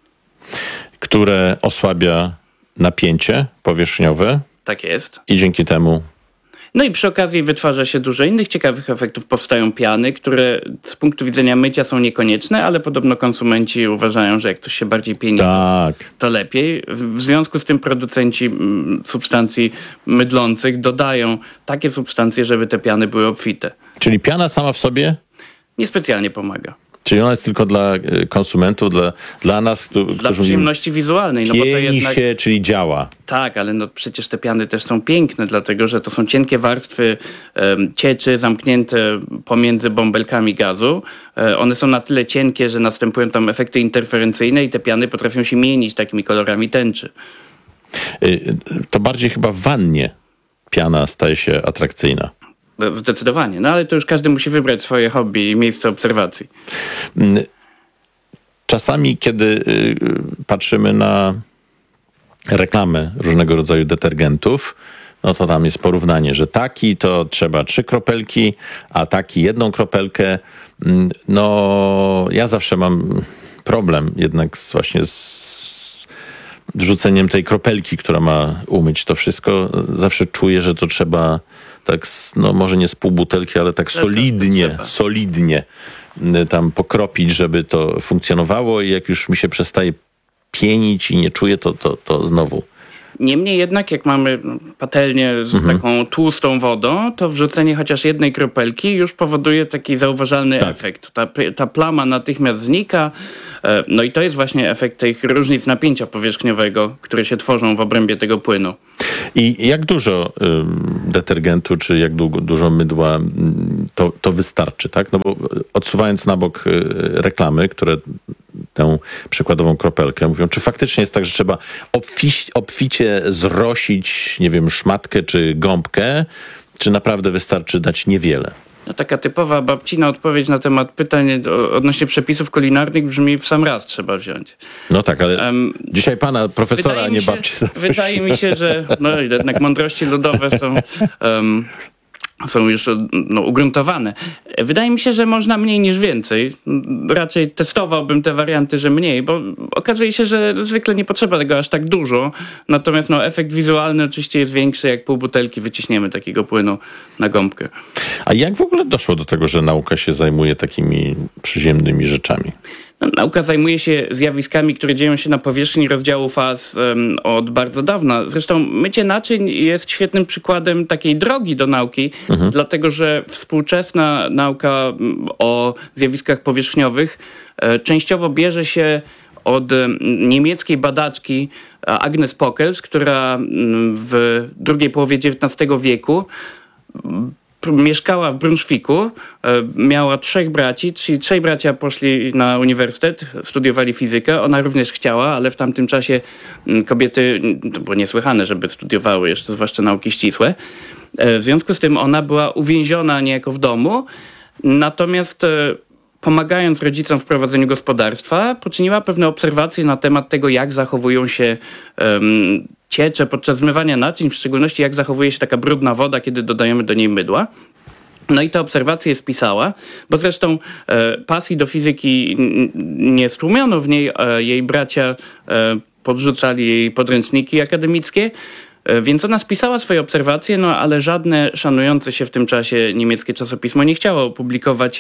Które osłabia napięcie powierzchniowe. Tak jest. I dzięki temu... No i przy okazji wytwarza się dużo innych ciekawych efektów. Powstają piany, które z punktu widzenia mycia są niekonieczne, ale podobno konsumenci uważają, że jak coś się bardziej pieni, to lepiej. W związku z tym producenci substancji mydlących dodają takie substancje, żeby te piany były obfite. Czyli piana sama w sobie? Niespecjalnie pomaga. Czyli ona jest tylko dla konsumentów, dla nas, dla przyjemności wizualnej. No bo to jednak się, czyli działa. Tak, ale przecież te piany też są piękne, dlatego że to są cienkie warstwy cieczy zamknięte pomiędzy bąbelkami gazu. One są na tyle cienkie, że następują tam efekty interferencyjne i te piany potrafią się mienić takimi kolorami tęczy. To bardziej chyba w wannie piana staje się atrakcyjna. Zdecydowanie, no ale to już każdy musi wybrać swoje hobby i miejsce obserwacji. Czasami, kiedy patrzymy na reklamy różnego rodzaju detergentów, no to tam jest porównanie, że taki to trzeba 3 kropelki, a taki 1 kropelkę. No ja zawsze mam problem jednak właśnie z wrzuceniem tej kropelki, która ma umyć to wszystko. Zawsze czuję, że to trzeba tak, no może nie z pół butelki, ale tak solidnie tam pokropić, żeby to funkcjonowało i jak już mi się przestaje pienić i nie czuję, to znowu. Niemniej jednak, jak mamy patelnię z taką tłustą wodą, to wrzucenie chociaż 1 kropelki już powoduje taki zauważalny efekt. Ta plama natychmiast znika. No i to jest właśnie efekt tych różnic napięcia powierzchniowego, które się tworzą w obrębie tego płynu. I jak dużo detergentu, czy jak dużo mydła to wystarczy, tak? No bo odsuwając na bok reklamy, które tę przykładową kropelkę mówią, czy faktycznie jest tak, że trzeba obficie zrosić, nie wiem, szmatkę czy gąbkę, czy naprawdę wystarczy dać niewiele? No, taka typowa babcina odpowiedź na temat pytań odnośnie przepisów kulinarnych brzmi: w sam raz trzeba wziąć. No tak, ale dzisiaj pana profesora, a nie babci. Wydaje mi się, że jednak mądrości ludowe są już ugruntowane. Wydaje mi się, że można mniej niż więcej. Raczej testowałbym te warianty, że mniej, bo okazuje się, że zwykle nie potrzeba tego aż tak dużo. Natomiast efekt wizualny oczywiście jest większy, jak pół butelki wyciśniemy takiego płynu na gąbkę. A jak w ogóle doszło do tego, że nauka się zajmuje takimi przyziemnymi rzeczami? Nauka zajmuje się zjawiskami, które dzieją się na powierzchni rozdziału faz od bardzo dawna. Zresztą mycie naczyń jest świetnym przykładem takiej drogi do nauki, dlatego że współczesna nauka o zjawiskach powierzchniowych częściowo bierze się od niemieckiej badaczki Agnes Pockels, która w drugiej połowie XIX wieku mieszkała w Brunszwiku, miała 3 braci, czyli 3 bracia poszli na uniwersytet, studiowali fizykę, ona również chciała, ale w tamtym czasie kobiety, to było niesłychane, żeby studiowały jeszcze, zwłaszcza nauki ścisłe. W związku z tym ona była uwięziona niejako w domu, natomiast pomagając rodzicom w prowadzeniu gospodarstwa, poczyniła pewne obserwacje na temat tego, jak zachowują się ciecze podczas zmywania naczyń, w szczególności jak zachowuje się taka brudna woda, kiedy dodajemy do niej mydła. No i te obserwacje spisała, bo zresztą pasji do fizyki nie stłumiono w niej, jej bracia podrzucali jej podręczniki akademickie, więc ona spisała swoje obserwacje, ale żadne szanujące się w tym czasie niemieckie czasopismo nie chciało opublikować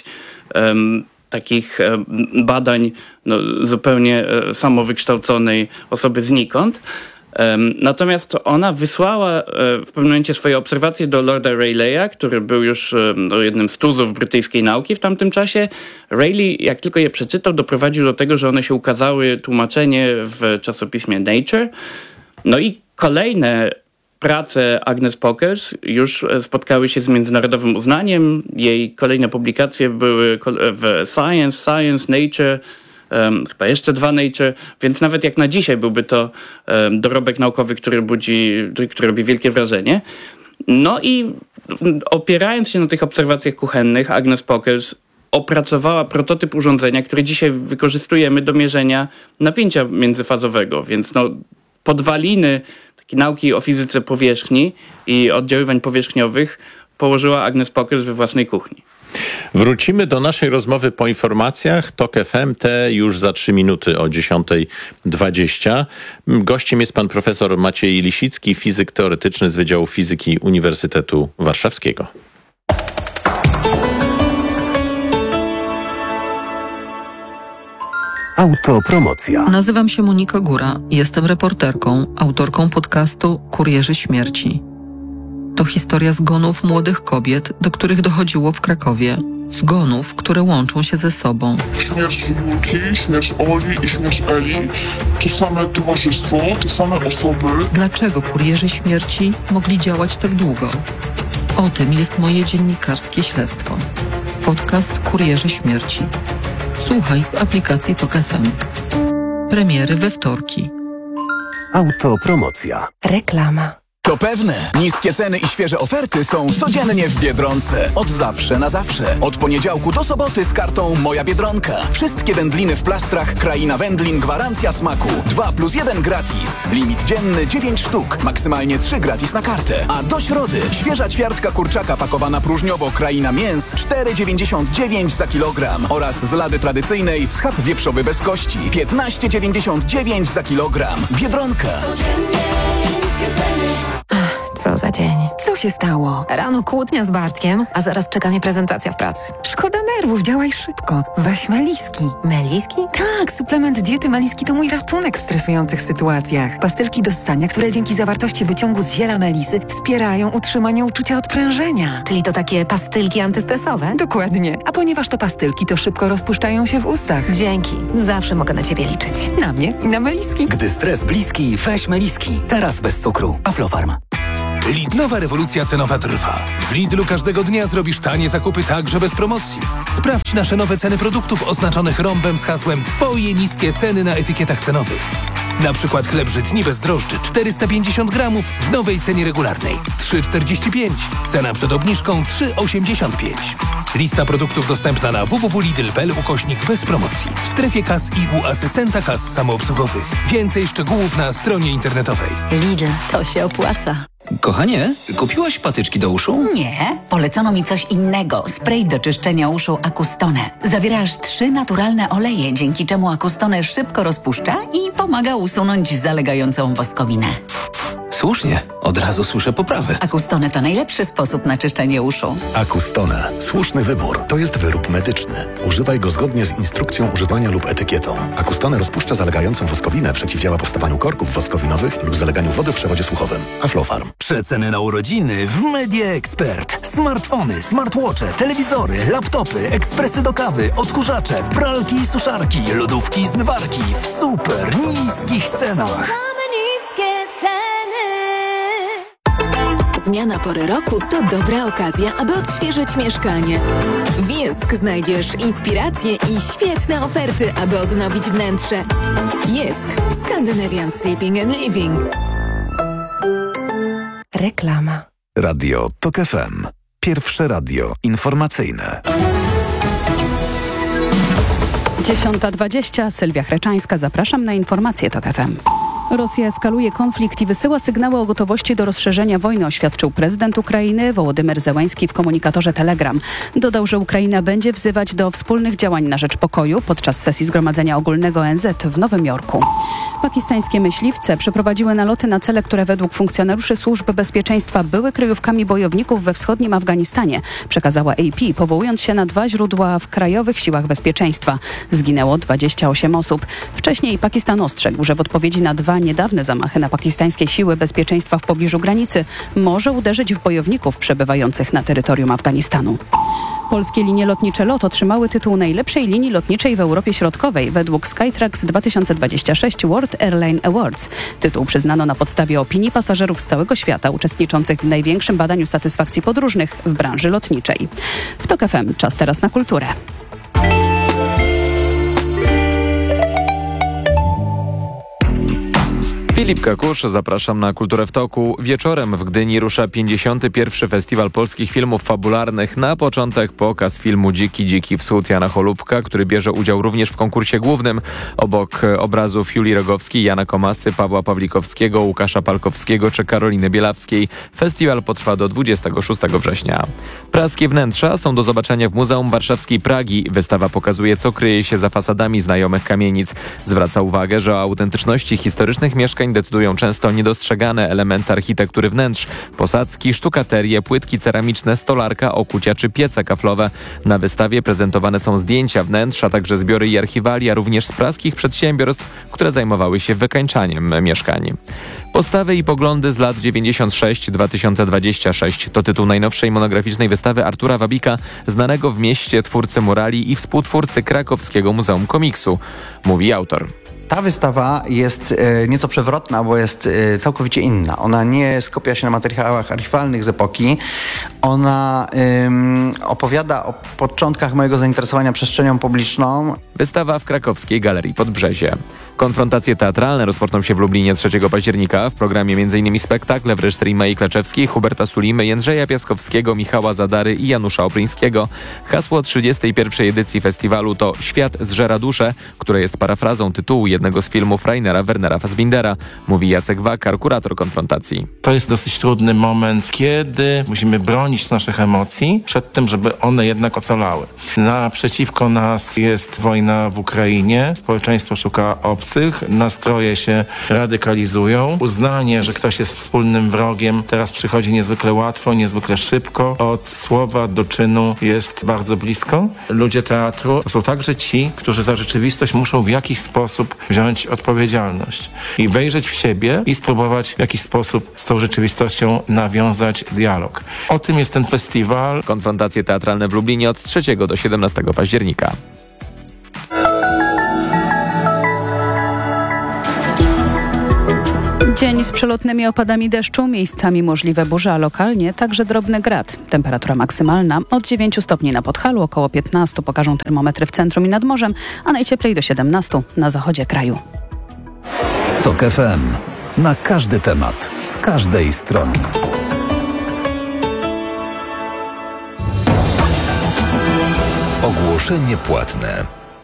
takich badań zupełnie samowykształconej osoby znikąd. Natomiast ona wysłała w pewnym momencie swoje obserwacje do Lorda Rayleigha, który był już jednym z tuzów brytyjskiej nauki w tamtym czasie. Rayleigh, jak tylko je przeczytał, doprowadził do tego, że one się ukazały, tłumaczenie w czasopiśmie Nature. No i kolejne prace Agnes Pockels już spotkały się z międzynarodowym uznaniem. Jej kolejne publikacje były w Science, Nature, chyba jeszcze 2 Nature, więc nawet jak na dzisiaj byłby to dorobek naukowy, który robi wielkie wrażenie. No i opierając się na tych obserwacjach kuchennych, Agnes Pockels opracowała prototyp urządzenia, który dzisiaj wykorzystujemy do mierzenia napięcia międzyfazowego, więc podwaliny takiej nauki o fizyce powierzchni i oddziaływań powierzchniowych położyła Agnes Pockels we własnej kuchni. Wrócimy do naszej rozmowy po informacjach. TOK FM, te już za 3 minuty o 10:20. Gościem jest pan profesor Maciej Lisicki, fizyk teoretyczny z Wydziału Fizyki Uniwersytetu Warszawskiego. Autopromocja. Nazywam się Monika Góra. Jestem reporterką, autorką podcastu Kurierzy Śmierci. To historia zgonów młodych kobiet, do których dochodziło w Krakowie. Zgonów, które łączą się ze sobą. Śmierć Julki, śmierć Oli i śmierć Eli to same towarzystwo, te same osoby. Dlaczego kurierzy śmierci mogli działać tak długo? O tym jest moje dziennikarskie śledztwo. Podcast Kurierzy Śmierci. Słuchaj w aplikacji TOK FM. Premiery we wtorki. Autopromocja. Reklama. To pewne. Niskie ceny i świeże oferty są codziennie w Biedronce. Od zawsze na zawsze. Od poniedziałku do soboty z kartą Moja Biedronka. Wszystkie wędliny w plastrach Kraina Wędlin gwarancja smaku. 2+1 gratis. Limit dzienny 9 sztuk. Maksymalnie 3 gratis na kartę. A do środy świeża ćwiartka kurczaka pakowana próżniowo Kraina Mięs 4,99 za kilogram. Oraz z lady tradycyjnej schab wieprzowy bez kości 15,99 za kilogram. Biedronka. Co za dzień. Co się stało? Rano kłótnia z Bartkiem, a zaraz czeka mnie prezentacja w pracy. Szkoda nerwów, działaj szybko. Weź Meliski. Meliski? Tak, suplement diety Meliski to mój ratunek w stresujących sytuacjach. Pastylki do ssania, które dzięki zawartości wyciągu z ziela melisy wspierają utrzymanie uczucia odprężenia. Czyli to takie pastylki antystresowe? Dokładnie. A ponieważ to pastylki, to szybko rozpuszczają się w ustach. Dzięki. Zawsze mogę na ciebie liczyć. Na mnie i na Meliski. Gdy stres bliski, weź Meliski. Teraz bez cukru. Aflofarm. Lidlowa rewolucja cenowa trwa. W Lidlu każdego dnia zrobisz tanie zakupy także bez promocji. Sprawdź nasze nowe ceny produktów oznaczonych rąbem z hasłem Twoje niskie ceny na etykietach cenowych. Na przykład chleb żytni bez drożdży 450 gramów w nowej cenie regularnej 3,45. Cena przed obniżką 3,85. Lista produktów dostępna na www.lidl.pl/. bez promocji. W strefie kas i u asystenta kas samoobsługowych. Więcej szczegółów na stronie internetowej. Lidl, to się opłaca. Kochanie, kupiłaś patyczki do uszu? Nie, polecono mi coś innego. Spray do czyszczenia uszu Acustone. Zawiera aż 3 naturalne oleje, dzięki czemu Acustone szybko rozpuszcza i pomaga usunąć zalegającą woskowinę. Słusznie, od razu słyszę poprawę. Acustone to najlepszy sposób na czyszczenie uszu. Acustone. Słuszny wybór. To jest wyrób medyczny. Używaj go zgodnie z instrukcją używania lub etykietą. Acustone rozpuszcza zalegającą woskowinę, przeciwdziała powstawaniu korków woskowinowych lub zaleganiu wody w przewodzie słuchowym. Aflofarm. Przeceny na urodziny w Media Expert. Smartfony, smartwatche, telewizory, laptopy, ekspresy do kawy, odkurzacze, pralki i suszarki, lodówki i zmywarki w super niskich cenach. Zmiana pory roku to dobra okazja, aby odświeżyć mieszkanie. W Jysk znajdziesz inspiracje i świetne oferty, aby odnowić wnętrze. Jysk. Scandinavian Sleeping and Living. Reklama. Radio TOK FM. Pierwsze radio informacyjne. 10:20. Sylwia Chreczańska. Zapraszam na informacje TOK FM. Rosja eskaluje konflikt i wysyła sygnały o gotowości do rozszerzenia wojny, oświadczył prezydent Ukrainy Wołodymyr Zełański w komunikatorze Telegram. Dodał, że Ukraina będzie wzywać do wspólnych działań na rzecz pokoju podczas sesji Zgromadzenia Ogólnego ONZ w Nowym Jorku. Pakistańskie myśliwce przeprowadziły naloty na cele, które według funkcjonariuszy służb bezpieczeństwa były kryjówkami bojowników we wschodnim Afganistanie, przekazała AP, powołując się na 2 źródła w krajowych siłach bezpieczeństwa. Zginęło 28 osób. Wcześniej Pakistan ostrzegł, że w odpowiedzi na 2 niedawne zamachy na pakistańskie siły bezpieczeństwa w pobliżu granicy może uderzyć w bojowników przebywających na terytorium Afganistanu. Polskie linie lotnicze LOT otrzymały tytuł najlepszej linii lotniczej w Europie Środkowej według Skytrax 2026 World Airline Awards. Tytuł przyznano na podstawie opinii pasażerów z całego świata uczestniczących w największym badaniu satysfakcji podróżnych w branży lotniczej. W TOK FM czas teraz na kulturę. Filip Kakusz, zapraszam na Kulturę w Toku. Wieczorem w Gdyni rusza 51. Festiwal Polskich Filmów Fabularnych. Na początek pokaz filmu Dziki Wschód Jana Cholubka, który bierze udział również w konkursie głównym. Obok obrazów Julii Rogowskiej, Jana Komasy, Pawła Pawlikowskiego, Łukasza Palkowskiego czy Karoliny Bielawskiej. Festiwal potrwa do 26 września. Praskie wnętrza są do zobaczenia w Muzeum Warszawskiej Pragi. Wystawa pokazuje, co kryje się za fasadami znajomych kamienic. Zwraca uwagę, że o autentyczności historycznych mieszkań decydują często niedostrzegane elementy architektury wnętrz. Posadzki, sztukaterie, płytki ceramiczne, stolarka, okucia czy piece kaflowe. Na wystawie prezentowane są zdjęcia wnętrz, a także zbiory i archiwalia, również z praskich przedsiębiorstw, które zajmowały się wykańczaniem mieszkań. Postawy i poglądy z lat 96-2026 to tytuł najnowszej monograficznej wystawy Artura Wabika, znanego w mieście twórcy murali i współtwórcy Krakowskiego Muzeum Komiksu, mówi autor. Ta wystawa jest nieco przewrotna, bo jest całkowicie inna. Ona nie skupia się na materiałach archiwalnych z epoki. Ona opowiada o początkach mojego zainteresowania przestrzenią publiczną. Wystawa w krakowskiej Galerii Podbrzezie. Konfrontacje teatralne rozpoczną się w Lublinie 3 października. W programie m.in. spektakle w reżyserii Mai Kleczewskiej, Huberta Sulimy, Jędrzeja Piaskowskiego, Michała Zadary i Janusza Opryńskiego. Hasło 31. edycji festiwalu to Świat zżera duszę, które jest parafrazą tytułu jednego z filmów Rainera Wernera Fassbindera, mówi Jacek Wakar, kurator konfrontacji. To jest dosyć trudny moment, kiedy musimy bronić naszych emocji przed tym, żeby one jednak ocalały. Naprzeciwko nas jest wojna w Ukrainie, społeczeństwo szuka opcji, nastroje się radykalizują. Uznanie, że ktoś jest wspólnym wrogiem, teraz przychodzi niezwykle łatwo, niezwykle szybko. Od słowa do czynu jest bardzo blisko. Ludzie teatru to są także ci, którzy za rzeczywistość muszą w jakiś sposób wziąć odpowiedzialność i wejrzeć w siebie i spróbować w jakiś sposób z tą rzeczywistością nawiązać dialog. O tym jest ten festiwal. Konfrontacje teatralne w Lublinie od 3 do 17 października. Dzień z przelotnymi opadami deszczu, miejscami możliwe burze, a lokalnie także drobny grad. Temperatura maksymalna od 9 stopni na Podhalu, około 15 pokażą termometry w centrum i nad morzem, a najcieplej do 17 na zachodzie kraju. TOK FM. Na każdy temat, z każdej strony. Ogłoszenie płatne.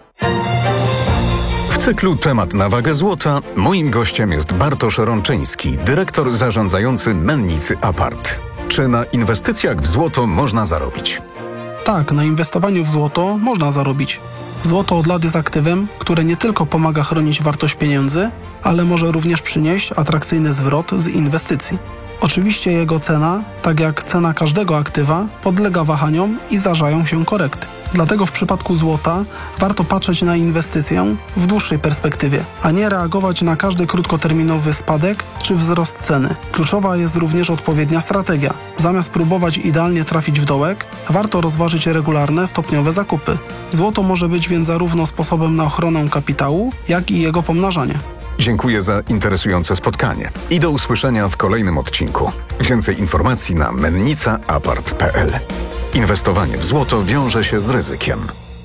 W cyklu Temat na wagę złota moim gościem jest Bartosz Rączyński, dyrektor zarządzający Mennicy Apart. Czy na inwestycjach w złoto można zarobić? Tak, na inwestowaniu w złoto można zarobić. Złoto od lat jest aktywem, które nie tylko pomaga chronić wartość pieniędzy, ale może również przynieść atrakcyjny zwrot z inwestycji. Oczywiście jego cena, tak jak cena każdego aktywa, podlega wahaniom i zdarzają się korekty. Dlatego w przypadku złota warto patrzeć na inwestycję w dłuższej perspektywie, a nie reagować na każdy krótkoterminowy spadek czy wzrost ceny. Kluczowa jest również odpowiednia strategia. Zamiast próbować idealnie trafić w dołek, warto rozważyć regularne, stopniowe zakupy. Złoto może być więc zarówno sposobem na ochronę kapitału, jak i jego pomnażanie. Dziękuję za interesujące spotkanie i do usłyszenia w kolejnym odcinku. Więcej informacji na mennicaapart.pl. Inwestowanie w złoto wiąże się z ryzykiem.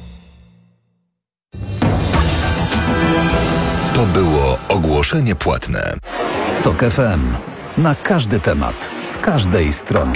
To było ogłoszenie płatne. TOK FM. Na każdy temat, z każdej strony.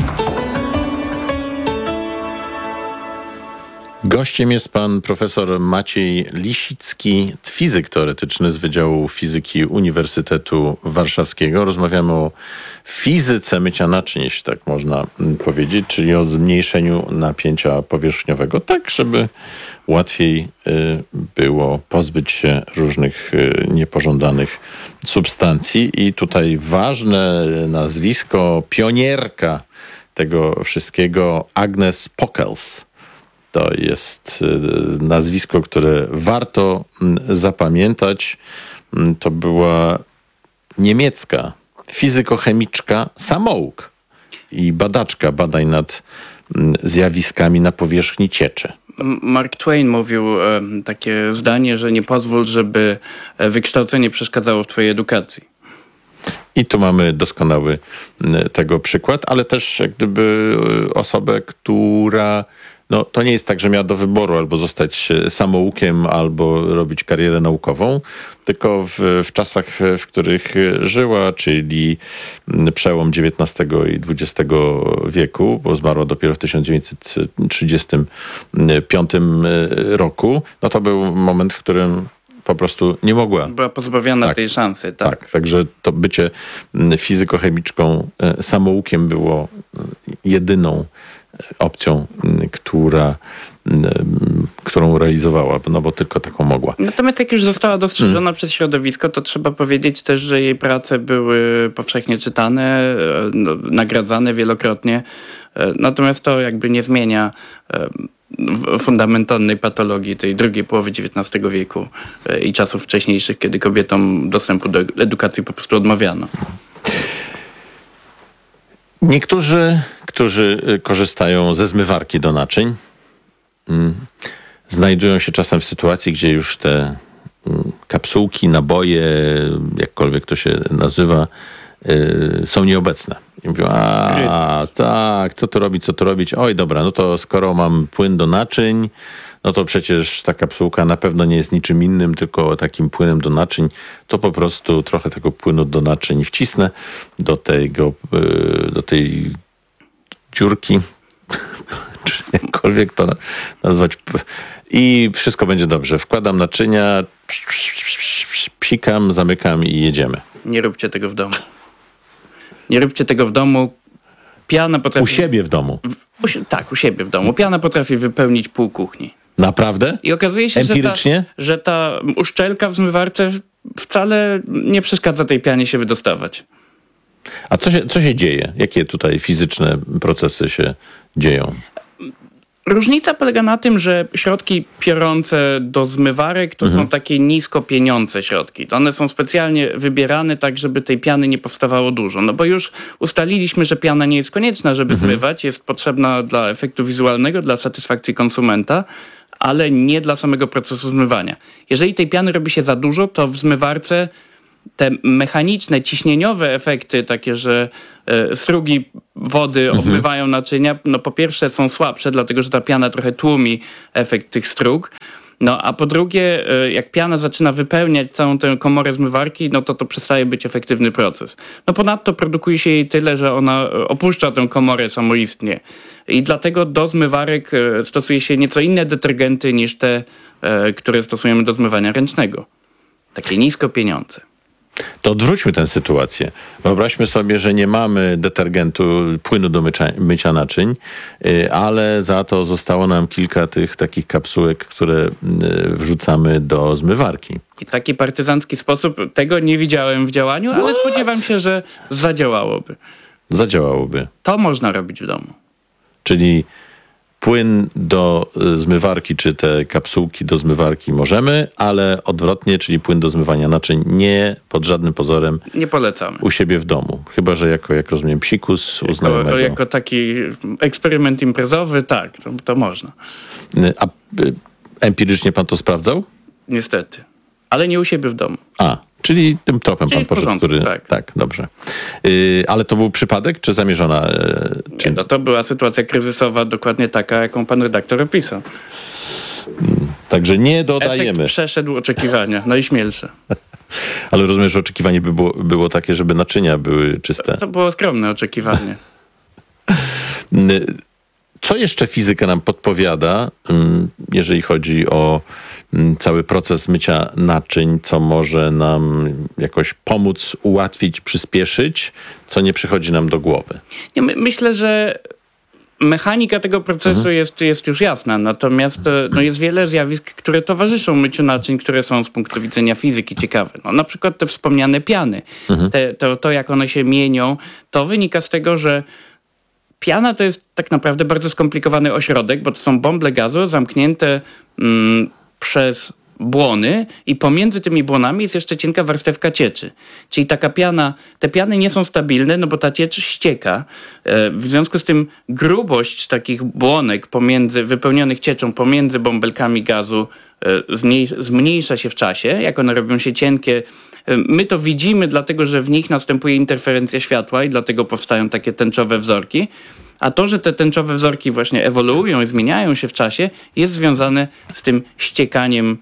Gościem jest pan profesor Maciej Lisicki, fizyk teoretyczny z Wydziału Fizyki Uniwersytetu Warszawskiego. Rozmawiamy o fizyce mycia naczyń, jeśli tak można powiedzieć, czyli o zmniejszeniu napięcia powierzchniowego, tak żeby łatwiej było pozbyć się różnych niepożądanych substancji. I tutaj ważne nazwisko, pionierka tego wszystkiego, Agnes Pockels. To jest nazwisko, które warto zapamiętać. To była niemiecka fizykochemiczka samouk i badaczka badań nad zjawiskami na powierzchni cieczy. Mark Twain mówił takie zdanie, że nie pozwól, żeby wykształcenie przeszkadzało w twojej edukacji. I tu mamy doskonały tego przykład, ale też jak gdyby osobę, która... No, to nie jest tak, że miała do wyboru albo zostać samoukiem, albo robić karierę naukową, tylko w czasach, w których żyła, czyli przełom XIX i XX wieku, bo zmarła dopiero w 1935 roku, no to był moment, w którym po prostu nie mogła. Była pozbawiona tej szansy, tak? Tak, także to bycie fizykochemiczką, samoukiem było jedyną opcją, którą realizowała, no bo tylko taką mogła. Natomiast jak już została dostrzeżona przez środowisko, to trzeba powiedzieć też, że jej prace były powszechnie czytane, nagradzane wielokrotnie. Natomiast to jakby nie zmienia fundamentalnej patologii tej drugiej połowy XIX wieku i czasów wcześniejszych, kiedy kobietom dostępu do edukacji po prostu odmawiano. Niektórzy, którzy korzystają ze zmywarki do naczyń, znajdują się czasem w sytuacji, gdzie już te kapsułki, naboje, jakkolwiek to się nazywa, są nieobecne. I mówią, tak, co tu robić? Oj, dobra, no to skoro mam płyn do naczyń, no to przecież ta kapsułka na pewno nie jest niczym innym, tylko takim płynem do naczyń, to po prostu trochę tego płynu do naczyń wcisnę do tej dziurki, czy jakkolwiek to nazwać, i wszystko będzie dobrze. Wkładam naczynia, psikam, zamykam i jedziemy. Nie róbcie tego w domu. Nie róbcie tego w domu. Piana potrafi... U siebie w domu? Tak, u siebie w domu. Piana potrafi wypełnić pół kuchni. Naprawdę? I okazuje się, że ta uszczelka w zmywarce wcale nie przeszkadza tej pianie się wydostawać. A co się dzieje? Jakie tutaj fizyczne procesy się dzieją? Różnica polega na tym, że środki piorące do zmywarek to są takie nisko pieniące środki. To one są specjalnie wybierane tak, żeby tej piany nie powstawało dużo. No bo już ustaliliśmy, że piana nie jest konieczna, żeby zmywać. Jest potrzebna dla efektu wizualnego, dla satysfakcji konsumenta, ale nie dla samego procesu zmywania. Jeżeli tej piany robi się za dużo, to w zmywarce te mechaniczne, ciśnieniowe efekty, takie, że strugi wody obmywają naczynia, no po pierwsze są słabsze, dlatego że ta piana trochę tłumi efekt tych strug. No a po drugie, jak piana zaczyna wypełniać całą tę komorę zmywarki, no to przestaje być efektywny proces. No ponadto produkuje się jej tyle, że ona opuszcza tę komorę samoistnie. I dlatego do zmywarek stosuje się nieco inne detergenty niż te, które stosujemy do zmywania ręcznego. Takie nisko pieniądze. To odwróćmy tę sytuację. Wyobraźmy sobie, że nie mamy detergentu, płynu do mycia naczyń, ale za to zostało nam kilka tych takich kapsułek, które wrzucamy do zmywarki. I taki partyzancki sposób, tego nie widziałem w działaniu, ale spodziewam się, że zadziałałoby. Zadziałałoby. To można robić w domu. Czyli płyn do zmywarki, czy te kapsułki do zmywarki możemy, ale odwrotnie, czyli płyn do zmywania naczyń nie pod żadnym pozorem nie polecamy. U siebie w domu. Chyba że jak rozumiem, psikus u znajomego. Jako taki eksperyment imprezowy, tak, to można. A empirycznie pan to sprawdzał? Niestety. Ale nie u siebie w domu. Czyli tym tropem pan poszedł, porządku, który... Tak, dobrze. Ale to był przypadek, czy zamierzona? Nie, no to była sytuacja kryzysowa, dokładnie taka, jaką pan redaktor opisał. Także nie dodajemy. Efekt przeszedł oczekiwania, najśmielsze. Ale rozumiem, że oczekiwanie było takie, żeby naczynia były czyste. To było skromne oczekiwanie. Co jeszcze fizyka nam podpowiada, jeżeli chodzi o cały proces mycia naczyń, co może nam jakoś pomóc, ułatwić, przyspieszyć, co nie przychodzi nam do głowy? Myślę, że mechanika tego procesu jest już jasna, natomiast jest wiele zjawisk, które towarzyszą myciu naczyń, które są z punktu widzenia fizyki ciekawe. No, na przykład te wspomniane piany. To, jak one się mienią, to wynika z tego, że piana to jest tak naprawdę bardzo skomplikowany ośrodek, bo to są bąble gazu zamknięte przez błony i pomiędzy tymi błonami jest jeszcze cienka warstewka cieczy. Czyli taka piana, te piany nie są stabilne, no bo ta ciecz ścieka. W związku z tym grubość takich błonek wypełnionych cieczą pomiędzy bąbelkami gazu zmniejsza się w czasie, jak one robią się cienkie. My to widzimy, dlatego że w nich następuje interferencja światła i dlatego powstają takie tęczowe wzorki. A to, że te tęczowe wzorki właśnie ewoluują i zmieniają się w czasie, jest związane z tym ściekaniem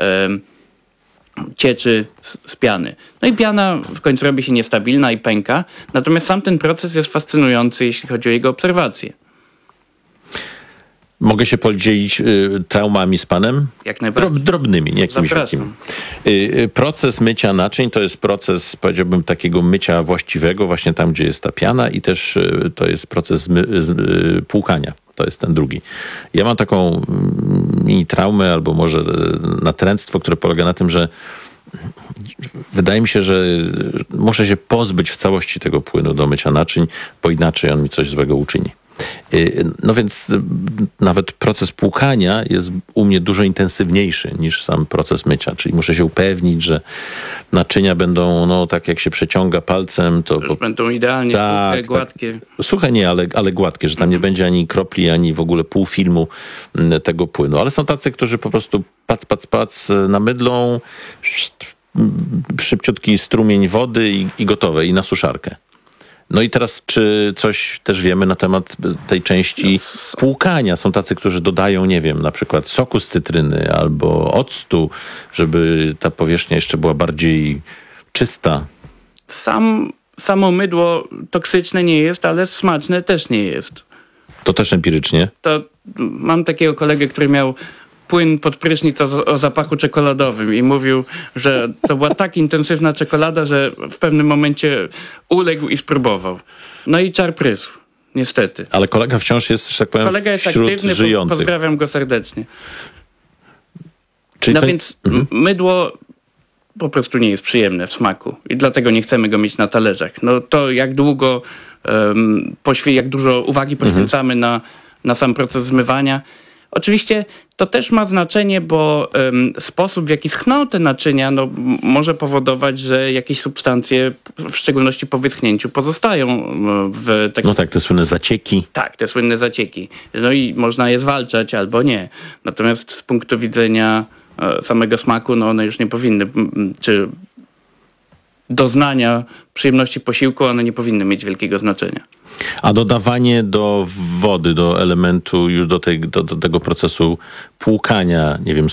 cieczy z piany. No i piana w końcu robi się niestabilna i pęka. Natomiast sam ten proces jest fascynujący, jeśli chodzi o jego obserwację. Mogę się podzielić traumami z panem? Jak najbardziej. Drobnymi, nie jakimiś takimi. Proces mycia naczyń to jest proces, powiedziałbym, takiego mycia właściwego, właśnie tam, gdzie jest ta piana, i też to jest proces płukania. To jest ten drugi. Ja mam taką mini traumę, albo może natręctwo, które polega na tym, że wydaje mi się, że muszę się pozbyć w całości tego płynu do mycia naczyń, bo inaczej on mi coś złego uczyni. No więc nawet proces płukania jest u mnie dużo intensywniejszy niż sam proces mycia, czyli muszę się upewnić, że naczynia będą, tak jak się przeciąga palcem, to będą idealnie suche, gładkie. Suche nie, ale gładkie, że tam nie będzie ani kropli, ani w ogóle pół filmu tego płynu. Ale są tacy, którzy po prostu pac, namydlą, szybciutki strumień wody i gotowe, i na suszarkę. No i teraz, czy coś też wiemy na temat tej części płukania? Są tacy, którzy dodają, nie wiem, na przykład soku z cytryny albo octu, żeby ta powierzchnia jeszcze była bardziej czysta. Samo mydło toksyczne nie jest, ale smaczne też nie jest. To też empirycznie? To mam takiego kolegę, który miał płyn pod prysznic o zapachu czekoladowym i mówił, że to była tak intensywna czekolada, że w pewnym momencie uległ i spróbował. No i czar prysł, niestety. Ale kolega wciąż jest, że tak powiem, kolega jest wśród aktywny, żyjących. Pozdrawiam go serdecznie. Czyli więc mydło po prostu nie jest przyjemne w smaku i dlatego nie chcemy go mieć na talerzach. No to jak długo, jak dużo uwagi poświęcamy na sam proces zmywania. Oczywiście to też ma znaczenie, bo sposób, w jaki schną te naczynia, może powodować, że jakieś substancje, w szczególności po wyschnięciu, pozostają w takim... No tak, te słynne zacieki. Tak, te słynne zacieki. No i można je zwalczać albo nie. Natomiast z punktu widzenia samego smaku, one już nie powinny, czy doznania przyjemności posiłku, one nie powinny mieć wielkiego znaczenia. A dodawanie do wody, do elementu, już do tego procesu płukania, nie wiem,